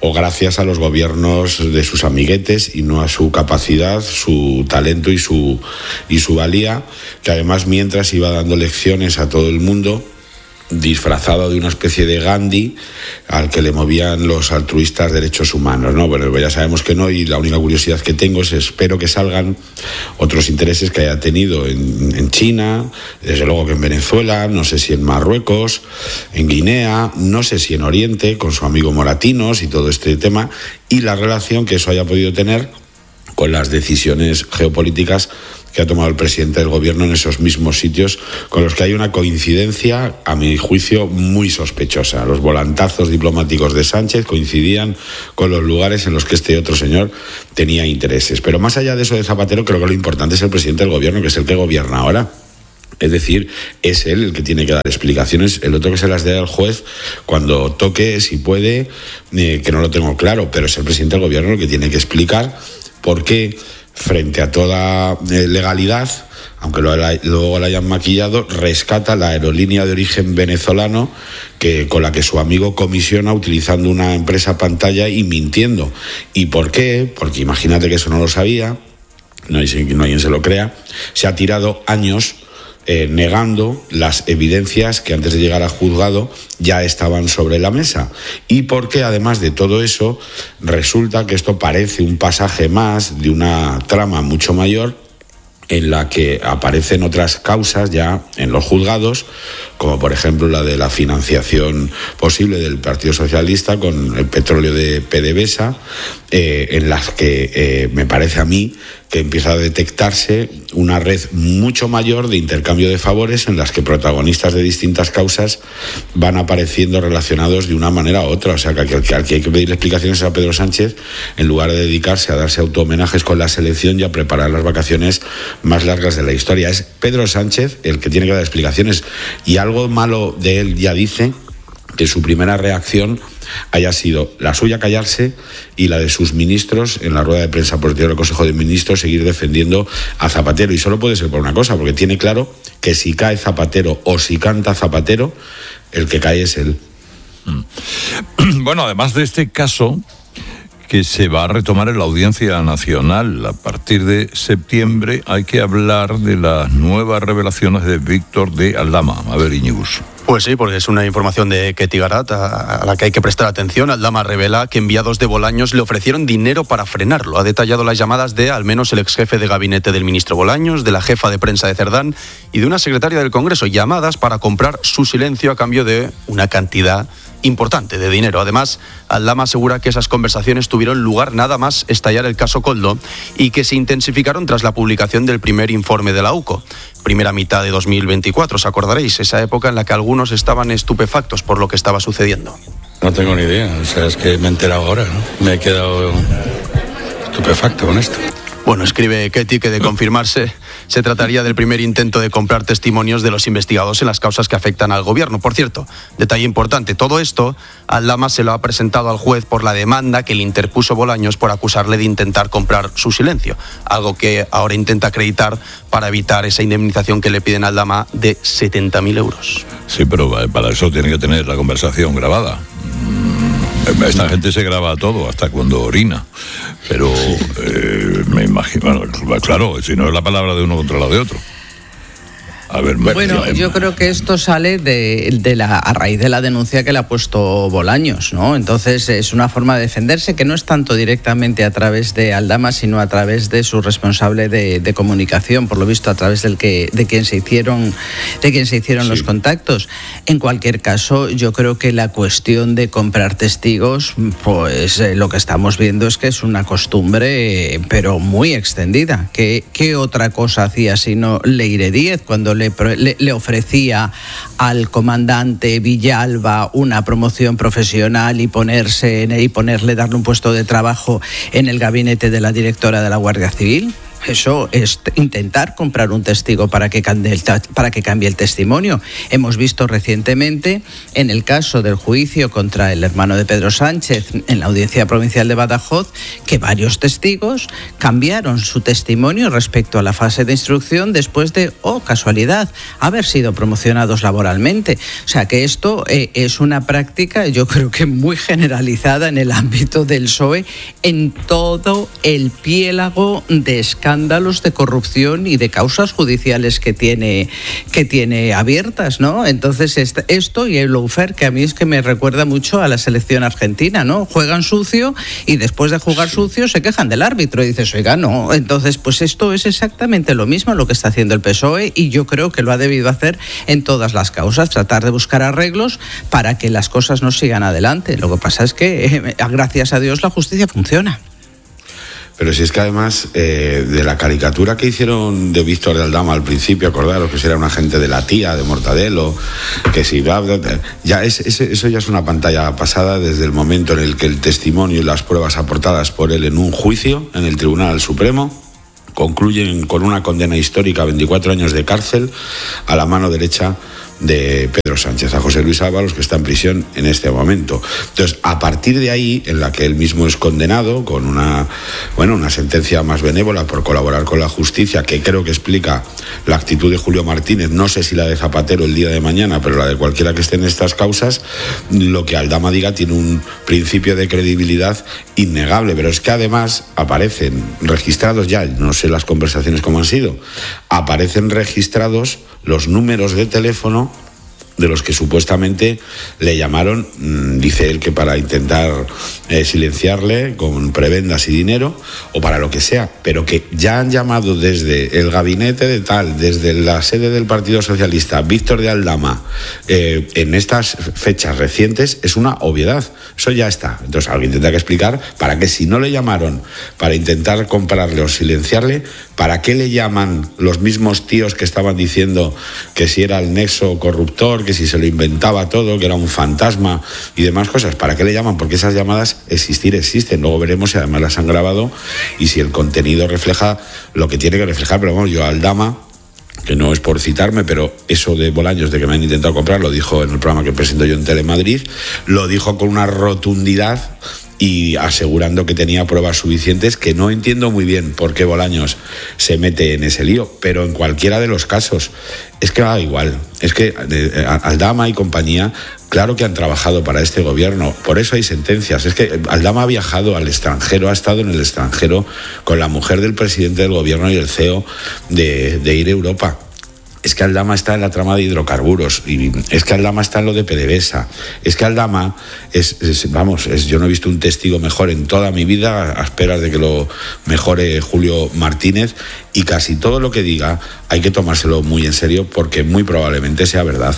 o gracias a los gobiernos de sus amiguetes y no a su capacidad, su talento y su, y su valía, que además mientras iba dando lecciones a todo el mundo, disfrazado de una especie de Gandhi al que le movían los altruistas derechos humanos, ¿no? Bueno, ya sabemos que no, y la única curiosidad que tengo es espero que salgan otros intereses que haya tenido en, en China, desde luego que en Venezuela, no sé si en Marruecos, en Guinea, no sé si en Oriente, con su amigo Moratinos y todo este tema, y la relación que eso haya podido tener con las decisiones geopolíticas que ha tomado el presidente del gobierno en esos mismos sitios, con los que hay una coincidencia, a mi juicio, muy sospechosa. Los volantazos diplomáticos de Sánchez coincidían con los lugares en los que este otro señor tenía intereses. Pero más allá de eso de Zapatero, creo que lo importante es el presidente del gobierno, que es el que gobierna ahora. Es decir, es él el que tiene que dar explicaciones, el otro que se las dé al juez cuando toque, si puede, eh, que no lo tengo claro, pero es el presidente del gobierno el que tiene que explicar por qué, frente a toda eh, legalidad, aunque lo, luego la hayan maquillado, rescata la aerolínea de origen venezolano que, con la que su amigo comisiona utilizando una empresa pantalla y mintiendo. ¿Y por qué? Porque imagínate que eso no lo sabía, no hay, no hay quien se lo crea, se ha tirado años Eh, negando las evidencias que antes de llegar a juzgado ya estaban sobre la mesa. Y porque además de todo eso, resulta que esto parece un pasaje más de una trama mucho mayor en la que aparecen otras causas ya en los juzgados, como por ejemplo la de la financiación posible del Partido Socialista con el petróleo de PDVSA, eh, en las que eh, me parece a mí que empieza a detectarse una red mucho mayor de intercambio de favores en las que protagonistas de distintas causas van apareciendo relacionados de una manera u otra. O sea, que al que, al que hay que pedir explicaciones a Pedro Sánchez, en lugar de dedicarse a darse auto-homenajes con la selección y a preparar las vacaciones más largas de la historia. Es Pedro Sánchez el que tiene que dar explicaciones. Y algo malo de él ya dice que su primera reacción haya sido la suya callarse y la de sus ministros en la rueda de prensa posterior al Consejo de Ministros seguir defendiendo a Zapatero. Y solo puede ser por una cosa, porque tiene claro que si cae Zapatero o si canta Zapatero, el que cae es él. Bueno, además de este caso, que se va a retomar en la Audiencia Nacional a partir de septiembre, hay que hablar de las nuevas revelaciones de Víctor de Aldama. A ver, Iñigus. Pues sí, porque es una información de Ketty Garat a, a la que hay que prestar atención. Aldama revela que enviados de Bolaños le ofrecieron dinero para frenarlo. Ha detallado las llamadas de al menos el exjefe de gabinete del ministro Bolaños, de la jefa de prensa de Cerdán y de una secretaria del Congreso. Llamadas para comprar su silencio a cambio de una cantidad importante de dinero. Además, Aldama asegura que esas conversaciones tuvieron lugar nada más estallar el caso Koldo y que se intensificaron tras la publicación del primer informe de la U C O. Primera mitad de dos mil veinticuatro, os acordaréis, esa época en la que algunos estaban estupefactos por lo que estaba sucediendo. No tengo ni idea, o sea, es que me he enterado ahora, ¿no? Me he quedado estupefacto con esto. Bueno, escribe Ketty que de confirmarse se trataría del primer intento de comprar testimonios de los investigados en las causas que afectan al gobierno. Por cierto, detalle importante, todo esto Aldama se lo ha presentado al juez por la demanda que le interpuso Bolaños por acusarle de intentar comprar su silencio, algo que ahora intenta acreditar para evitar esa indemnización que le piden a Aldama de setenta mil euros. Sí, pero para eso tiene que tener la conversación grabada. Esta gente se graba todo, hasta cuando orina. Pero eh, me imagino, bueno, claro, si no es la palabra de uno contra la de otro. A ver, bueno, yo creo que esto sale de, de la, a raíz de la denuncia que le ha puesto Bolaños, ¿no? Entonces es una forma de defenderse que no es tanto directamente a través de Aldama, sino a través de su responsable de, de comunicación, por lo visto a través del que de quien se hicieron de quien se hicieron sí. los contactos. En cualquier caso, yo creo que la cuestión de comprar testigos, pues eh, lo que estamos viendo es que es una costumbre, eh, pero muy extendida. ¿Qué, qué otra cosa hacía sino Leire Díez cuando le Le, le ofrecía al comandante Villalba una promoción profesional y ponerse en, y ponerle darle un puesto de trabajo en el gabinete de la directora de la Guardia Civil? eso es intentar comprar un testigo para que cambie el, para que cambie el testimonio. Hemos visto recientemente, en el caso del juicio contra el hermano de Pedro Sánchez en la Audiencia Provincial de Badajoz, que varios testigos cambiaron su testimonio respecto a la fase de instrucción después de, oh casualidad, haber sido promocionados laboralmente. O sea que esto eh, es una práctica, yo creo que muy generalizada en el ámbito del P S O E, en todo el piélago de escándalos de corrupción y de causas judiciales que tiene, que tiene abiertas, ¿no? Entonces esto y el lawfare, que a mí es que me recuerda mucho a la selección argentina, ¿no? Juegan sucio y después de jugar sí. sucio se quejan del árbitro y dices, oiga, no. Entonces, pues esto es exactamente lo mismo lo que está haciendo el P S O E, y yo creo que lo ha debido hacer en todas las causas, tratar de buscar arreglos para que las cosas no sigan adelante. Lo que pasa es que, eh, gracias a Dios, la justicia funciona. Pero si es que además eh, de la caricatura que hicieron de Víctor de Aldama al principio, acordaros que si era un agente de la tía, de Mortadelo, que si va, ya es, es, eso ya es una pantalla pasada desde el momento en el que el testimonio y las pruebas aportadas por él en un juicio en el Tribunal Supremo concluyen con una condena histórica a veinticuatro años de cárcel a la mano derecha de Pedro Sánchez, a José Luis Ábalos, que está en prisión en este momento. Entonces, a partir de ahí, en la que él mismo es condenado con una, bueno, una sentencia más benévola por colaborar con la justicia, que creo que explica la actitud de Julio Martínez, no sé si la de Zapatero el día de mañana, pero la de cualquiera que esté en estas causas, lo que Aldama diga tiene un principio de credibilidad innegable. Pero es que además aparecen registrados ya, no sé las conversaciones cómo han sido, aparecen registrados los números de teléfono de los que supuestamente le llamaron, dice él que para intentar eh, silenciarle con prebendas y dinero o para lo que sea, pero que ya han llamado desde el gabinete de tal, desde la sede del Partido Socialista, Víctor de Aldama, eh, en estas fechas recientes, es una obviedad. Eso ya está. Entonces alguien tendrá que explicar para qué, si no le llamaron para intentar comprarle o silenciarle, ¿para qué le llaman los mismos tíos que estaban diciendo que si era el nexo corruptor, que si se lo inventaba todo, que era un fantasma y demás cosas? ¿Para qué le llaman? Porque esas llamadas existir existen. Luego veremos si además las han grabado y si el contenido refleja lo que tiene que reflejar. Pero bueno, yo a Aldama, que no es por citarme, pero eso de Bolaños, de que me han intentado comprar, lo dijo en el programa que presento yo en Telemadrid, lo dijo con una rotundidad y asegurando que tenía pruebas suficientes, que no entiendo muy bien por qué Bolaños se mete en ese lío, pero en cualquiera de los casos es que da igual. Es que eh, Aldama y compañía, claro que han trabajado para este gobierno, por eso hay sentencias. Es que Aldama ha viajado al extranjero, ha estado en el extranjero con la mujer del presidente del gobierno y el C E O de, de Ir Europa. Es que Aldama está en la trama de hidrocarburos, y es que Aldama está en lo de PDVSA, es que Aldama es, es vamos, es, yo no he visto un testigo mejor en toda mi vida, a esperas de que lo mejore Julio Martínez, y casi todo lo que diga hay que tomárselo muy en serio porque muy probablemente sea verdad.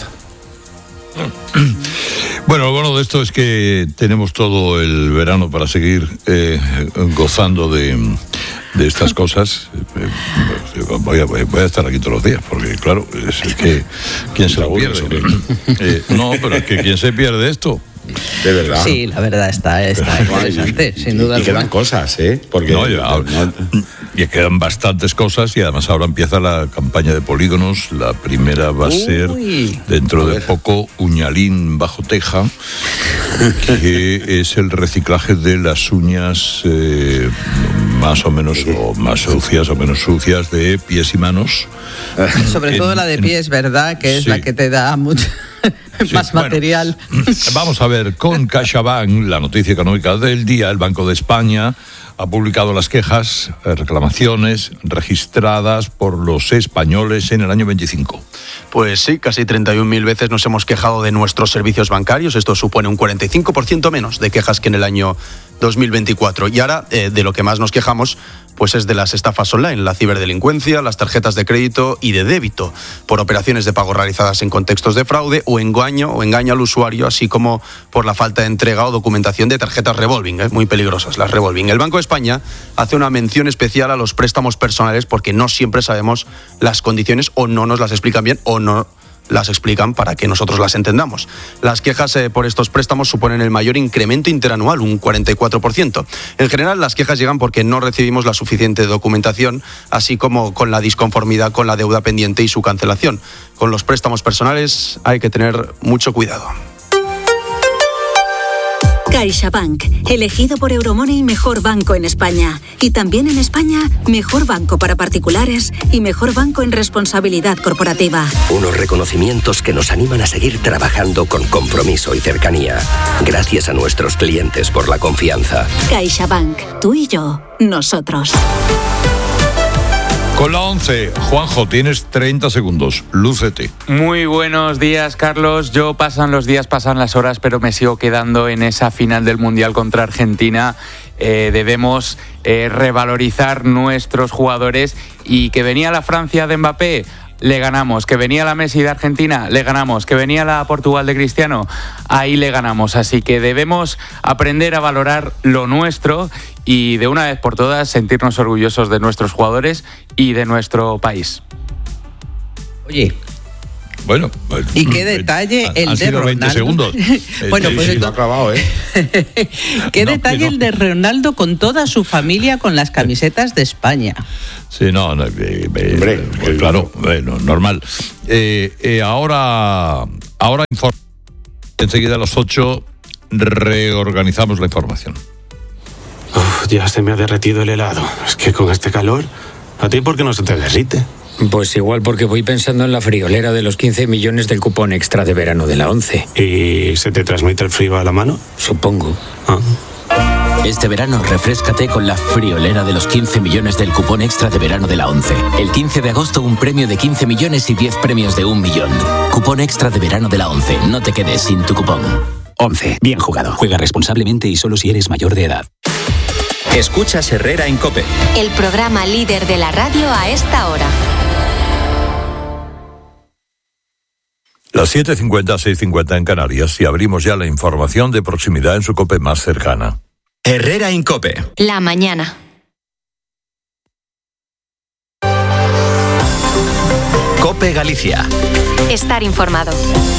Bueno, lo bueno de esto es que tenemos todo el verano para seguir eh, gozando de, de estas cosas. Voy a, voy a estar aquí todos los días, porque claro, es que ¿quién se lo pierde? Eh, no, pero es que ¿quién se pierde esto? De verdad. Sí, la verdad está, está interesante, y, sin duda. Y quedan cosas, ¿eh? Porque no, ya, no, y quedan bastantes cosas, y además ahora empieza la campaña de polígonos. La primera va a Uy, ser dentro de poco Uñalín bajo teja, que es el reciclaje de las uñas eh, más o menos o más sucias o menos sucias de pies y manos. Sobre en, todo la de pies, ¿verdad? Que es sí. la que te da mucho sí, más material. Bueno, vamos a ver, con CaixaBank, la noticia económica del día, el Banco de España ha publicado las quejas, reclamaciones registradas por los españoles en el año veinticinco. Pues sí, casi treinta y un mil veces nos hemos quejado de nuestros servicios bancarios. Esto supone un cuarenta y cinco por ciento menos de quejas que en el año dos mil veinticuatro. Y ahora, eh, de lo que más nos quejamos, pues es de las estafas online, la ciberdelincuencia, las tarjetas de crédito y de débito, por operaciones de pago realizadas en contextos de fraude o engaño, o engaño al usuario, así como por la falta de entrega o documentación de tarjetas revolving, ¿eh? Muy peligrosas las revolving. El Banco de España hace una mención especial a los préstamos personales porque no siempre sabemos las condiciones, o no nos las explican bien, o no las explican para que nosotros las entendamos. Las quejas eh, por estos préstamos suponen el mayor incremento interanual, un cuarenta y cuatro por ciento. En general, las quejas llegan porque no recibimos la suficiente documentación, así como con la disconformidad con la deuda pendiente y su cancelación. Con los préstamos personales hay que tener mucho cuidado. CaixaBank, elegido por Euromoney mejor banco en España. Y también en España, mejor banco para particulares y mejor banco en responsabilidad corporativa. Unos reconocimientos que nos animan a seguir trabajando con compromiso y cercanía. Gracias a nuestros clientes por la confianza. CaixaBank, tú y yo, nosotros. Con la once, Juanjo, tienes treinta segundos. Lúcete. Muy buenos días, Carlos. Yo pasan los días, pasan las horas, pero me sigo quedando en esa final del Mundial contra Argentina. Eh, debemos eh, revalorizar nuestros jugadores y que venía la Francia de Mbappé, le ganamos. Que venía la Messi de Argentina, le ganamos. Que venía la Portugal de Cristiano, ahí le ganamos. Así que debemos aprender a valorar lo nuestro y de una vez por todas sentirnos orgullosos de nuestros jugadores y de nuestro país. Oye, bueno, y qué detalle el han de sido veinte Ronaldo. segundos. Bueno, pues sí, lo ha acabado, ¿eh? Qué No, detalle no. el de Ronaldo con toda su familia con las camisetas de España. Sí, no, no, eh, eh, Hombre, pues claro, bueno, normal. Eh, eh, ahora, ahora inform- enseguida a las ocho reorganizamos la información. Uf, ya se me ha derretido el helado. Es que con este calor, ¿a ti por qué no se te derrite? Pues igual porque voy pensando en la friolera de los quince millones del cupón extra de verano de la once. ¿Y se te transmite el frío a la mano? Supongo. Ah. Este verano refréscate con la friolera de los quince millones del cupón extra de verano de la once. El quince de agosto un premio de quince millones y diez premios de un millón. Cupón extra de verano de la once. No te quedes sin tu cupón. once. Bien jugado. Juega responsablemente y solo si eres mayor de edad. Escuchas Herrera en COPE. El programa líder de la radio a esta hora. Las siete cincuenta, seis cincuenta en Canarias y abrimos ya la información de proximidad en su COPE más cercana. Herrera en COPE. La mañana. COPE Galicia. Estar informado.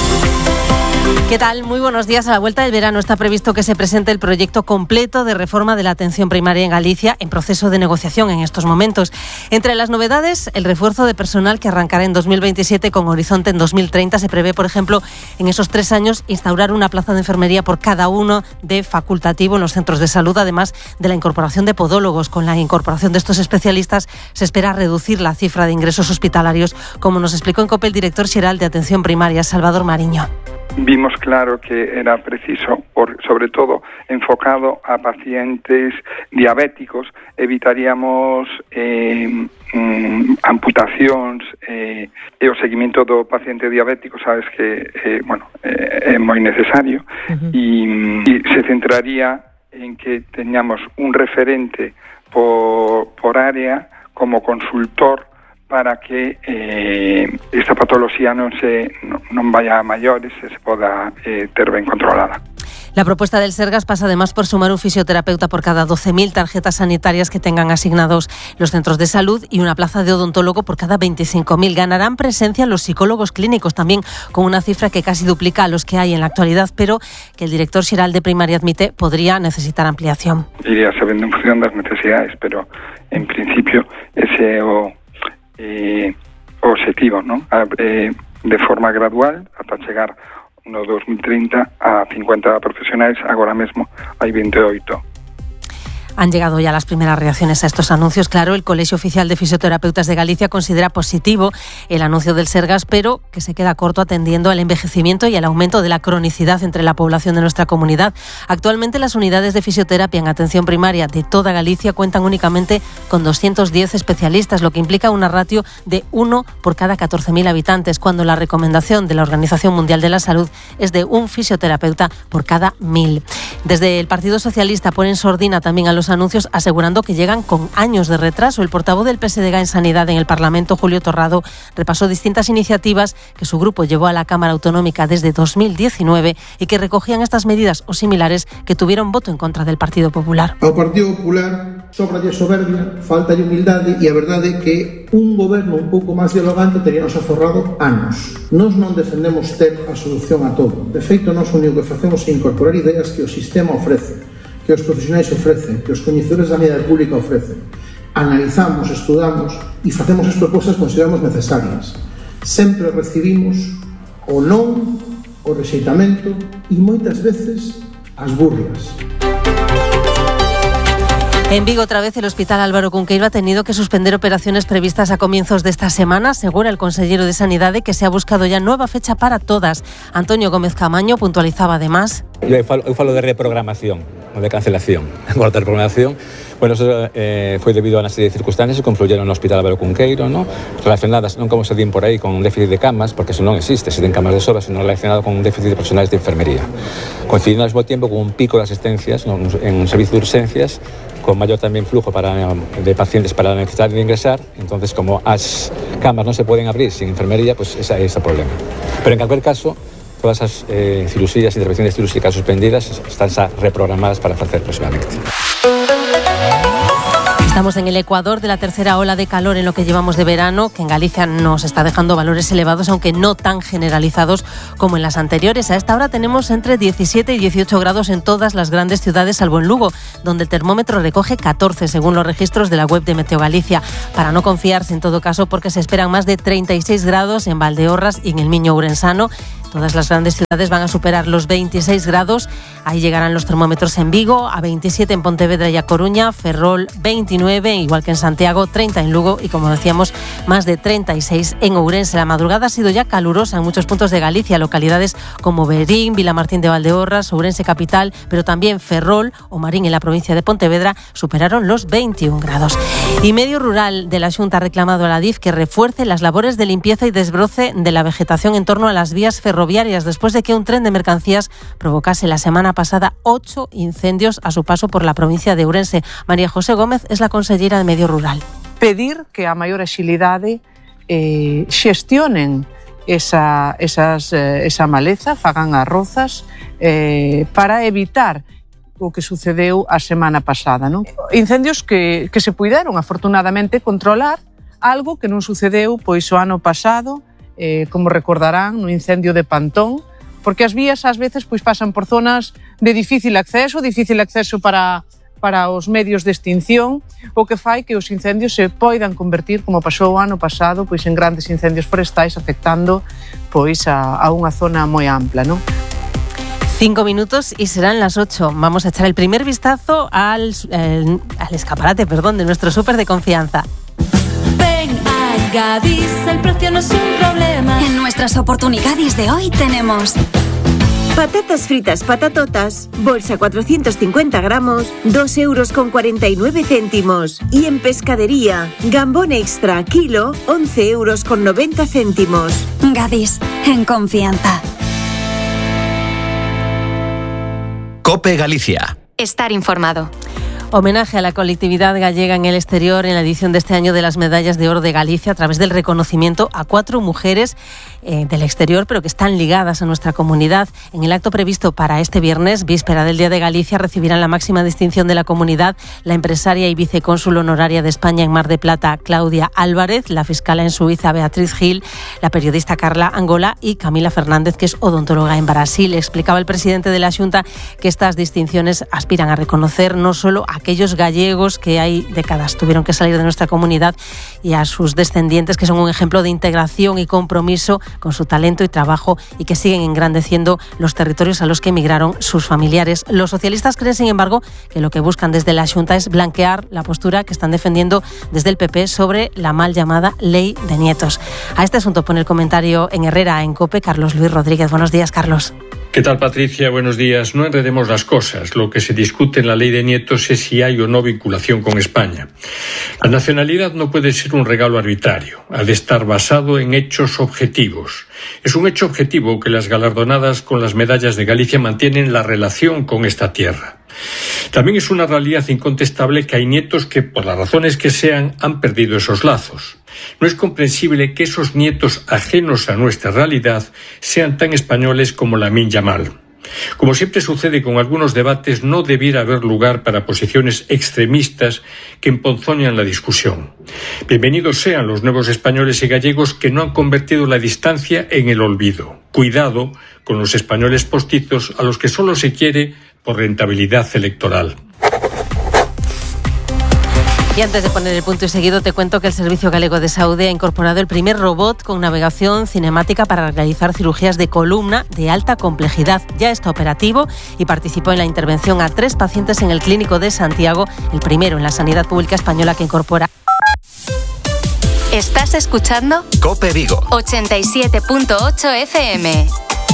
¿Qué tal? Muy buenos días. A la vuelta del verano está previsto que se presente el proyecto completo de reforma de la atención primaria en Galicia, en proceso de negociación en estos momentos. Entre las novedades, el refuerzo de personal que arrancará en dos mil veintisiete con horizonte en dos mil treinta. Se prevé, por ejemplo, en esos tres años instaurar una plaza de enfermería por cada uno de facultativo en los centros de salud, además de la incorporación de podólogos. Con la incorporación de estos especialistas se espera reducir la cifra de ingresos hospitalarios, como nos explicó en COPE el director xeral de Atención Primaria, Salvador Mariño. Vimos claro que era preciso, por, sobre todo enfocado a pacientes diabéticos, evitaríamos eh, mm, amputacións eh, e o seguimento do paciente diabético, sabes que eh, bueno, eh, é moi necesario. Uh-huh. e, e se centraría en que teñamos un referente por, por área como consultor para que eh, esta patología non se non, non vaya a maiores e se poda eh, ter ben controlada. La propuesta del Sergas pasa además por sumar un fisioterapeuta por cada doce mil tarjetas sanitarias que tengan asignados los centros de salud y una plaza de odontólogo por cada veinticinco mil. Ganarán presencia los psicólogos clínicos también, con una cifra que casi duplica a los que hay en la actualidad, pero que el director xeral de Primaria admite podría necesitar ampliación. Iría sabendo en función das necesidades, pero en principio ese é o Eh, objetivo, ¿no? Eh, de forma gradual ata chegar no dos mil treinta a cincuenta profesionales. Agora mesmo hai veintiocho. Han llegado ya las primeras reacciones a estos anuncios. Claro, el Colegio Oficial de Fisioterapeutas de Galicia considera positivo el anuncio del Sergas, pero que se queda corto atendiendo al envejecimiento y al aumento de la cronicidad entre la población de nuestra comunidad. Actualmente las unidades de fisioterapia en atención primaria de toda Galicia cuentan únicamente con doscientos diez especialistas, lo que implica una ratio de uno por cada catorce mil habitantes, cuando la recomendación de la Organización Mundial de la Salud es de un fisioterapeuta por cada mil. Desde el Partido Socialista ponen sordina también a los los anuncios, asegurando que llegan con años de retraso. El portavoz del P S D G en Sanidad en el Parlamento, Julio Torrado, repasó distintas iniciativas que su grupo llevó a la Cámara Autonómica desde dos mil diecinueve y que recogían estas medidas o similares que tuvieron voto en contra del Partido Popular. Ao Partido Popular sobralle soberbia, faltalle humildade e a verdade é que un goberno un pouco máis dialogante teríamos aforrado anos. Nós non defendemos ter a solución a todo. De feito, nós o único que facemos é incorporar ideas que o sistema ofrece, que os profesionais ofrecen, que os coñecedores da sanidade pública ofrecen. Analizamos, estudamos e facemos as propostas que consideramos necesarias. Sempre recibimos o non, o rexeitamento e moitas veces as burlas. En Vigo, otra vez, el Hospital Álvaro Cunqueiro ha tenido que suspender operaciones previstas a comienzos de esta semana. Asegura el consejero de Sanidade que se ha buscado ya nueva fecha para todas. Antonio Gómez Camaño puntualizaba además. Yo falo, eu falo de reprogramación, non de cancelación. En cuanto a reprogramación, bueno, eso eh, foi debido a una serie de circunstancias que confluyeron no Hospital Álvaro Cunqueiro, ¿no? Relacionadas, non como se din por aí, con un déficit de camas, porque eso non existe, se den camas de sobra, sino relacionado con un déficit de profesionales de enfermería. Coincidiendo al mismo tiempo con un pico de asistencias, ¿no? En un servicio de urgencias, con mayor también flujo para, de pacientes para necesitar de ingresar. Entonces, como as camas no se pueden abrir sin enfermería, pues ese es el problema. Pero en cualquier caso, todas esas eh, cirugías, intervenciones quirúrgicas suspendidas están ya reprogramadas para hacer próximamente. Estamos en el Ecuador de la tercera ola de calor en lo que llevamos de verano, que en Galicia nos está dejando valores elevados, aunque no tan generalizados como en las anteriores. A esta hora tenemos entre diecisiete y dieciocho grados en todas las grandes ciudades, salvo en Lugo, donde el termómetro recoge catorce, según los registros de la web de Meteo Galicia. Para no confiarse en todo caso, porque se esperan más de treinta y seis grados en Valdeorras y en el Miño Ourensano. Todas las grandes ciudades van a superar los veintiséis grados. Ahí llegarán los termómetros en Vigo, a veintisiete en Pontevedra y A Coruña, Ferrol veintinueve, igual que en Santiago, treinta en Lugo y, como decíamos, más de treinta y seis en Ourense. La madrugada ha sido ya calurosa en muchos puntos de Galicia, localidades como Verín, Vilamartín de Valdeorras, Ourense capital, pero también Ferrol o Marín en la provincia de Pontevedra superaron los veintiún grados. Y Medio Rural de la Xunta ha reclamado a la D I F que refuerce las labores de limpieza y desbroce de la vegetación en torno a las vías ferroviarias ferroviarias después de que un tren de mercancías provocase la semana pasada ocho incendios a su paso por la provincia de Ourense. María José Gómez es la consellera de Medio Rural. Pedir que a maior axilidade eh, xestionen esa, esas, eh, esa maleza, fagan as rozas eh, para evitar o que sucedeu a semana pasada, non? Incendios que, que se puideron afortunadamente controlar, algo que non sucedeu pois o ano pasado, eh, como recordarán, no incendio de Pantón, porque as vías ás veces pois pasan por zonas de difícil acceso, difícil acceso para, para os medios de extinción, o que fai que os incendios se poidan convertir, como pasou o ano pasado, pois en grandes incendios forestais afectando pois a, a unha zona moi ampla, non? Cinco minutos y serán las ocho. Vamos a echar el primer vistazo al, eh, al escaparate, perdón, de nuestro súper de confianza. Ven a Gadis, el precio no es un problema. En nuestras oportunidades de hoy tenemos patatas fritas patatotas, bolsa cuatrocientos cincuenta gramos, dos euros con cuarenta y nueve céntimos. Y en pescadería, gambón extra, kilo, once euros con noventa céntimos. Gadis, en confianza. COPE Galicia. Estar informado. Homenaje a la colectividad gallega en el exterior en la edición de este año de las Medallas de Oro de Galicia a través del reconocimiento a cuatro mujeres eh, del exterior, pero que están ligadas a nuestra comunidad. En el acto previsto para este viernes, víspera del Día de Galicia, recibirán la máxima distinción de la comunidad la empresaria y vicecónsul honoraria de España en Mar de Plata, Claudia Álvarez, la fiscala en Suiza, Beatriz Gil, la periodista Carla Angola y Camila Fernández, que es odontóloga en Brasil. Explicaba el presidente de la Xunta que estas distinciones aspiran a reconocer no solo a aquellos gallegos que hay décadas tuvieron que salir de nuestra comunidad y a sus descendientes, que son un ejemplo de integración y compromiso con su talento y trabajo y que siguen engrandeciendo los territorios a los que emigraron sus familiares. Los socialistas creen, sin embargo, que lo que buscan desde la Xunta es blanquear la postura que están defendiendo desde el P P sobre la mal llamada Ley de Nietos. A este asunto pone el comentario en Herrera, en COPE, Carlos Luis Rodríguez. Buenos días, Carlos. ¿Qué tal, Patricia? Buenos días. No enredemos las cosas. Lo que se discute en la Ley de Nietos es si hay o no vinculación con España. La nacionalidad no puede ser un regalo arbitrario. Ha de estar basado en hechos objetivos. Es un hecho objetivo que las galardonadas con las medallas de Galicia mantienen la relación con esta tierra. También es una realidad incontestable que hay nietos que, por las razones que sean, han perdido esos lazos. No es comprensible que esos nietos ajenos a nuestra realidad sean tan españoles como Lamine Yamal. Como siempre sucede con algunos debates, no debiera haber lugar para posiciones extremistas que emponzoñan la discusión. Bienvenidos sean los nuevos españoles y gallegos que no han convertido la distancia en el olvido. Cuidado con los españoles postizos a los que solo se quiere por rentabilidad electoral. Y antes de poner el punto y seguido, te cuento que el Servicio Galego de Saúde ha incorporado el primer robot con navegación cinemática para realizar cirugías de columna de alta complejidad. Ya está operativo y participó en la intervención a tres pacientes en el Clínico de Santiago, el primero en la sanidad pública española que incorpora. ¿Estás escuchando? COPE Vigo. ochenta y siete punto ocho F M.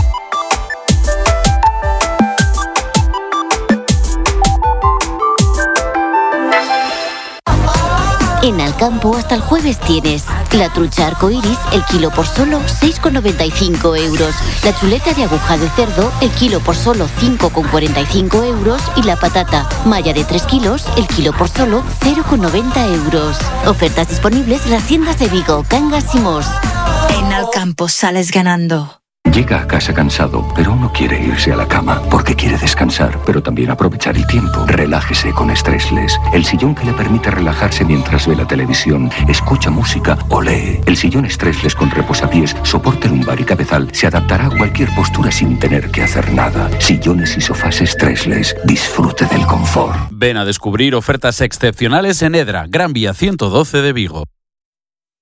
En Alcampo hasta el jueves tienes la trucha arcoiris, el kilo por solo seis con noventa y cinco euros. La chuleta de aguja de cerdo, el kilo por solo cinco con cuarenta y cinco euros. Y la patata malla de tres kilos, el kilo por solo cero con noventa euros. Ofertas disponibles en las tiendas de Vigo, Cangas y Mos. En Alcampo sales ganando. Llega a casa cansado, pero aún no quiere irse a la cama porque quiere descansar, pero también aprovechar el tiempo. Relájese con Stressless, el sillón que le permite relajarse mientras ve la televisión, escucha música o lee. El sillón Stressless con reposapiés, soporte lumbar y cabezal se adaptará a cualquier postura sin tener que hacer nada. Sillones y sofás Stressless, disfrute del confort. Ven a descubrir ofertas excepcionales en Edra, Gran Vía ciento doce de Vigo.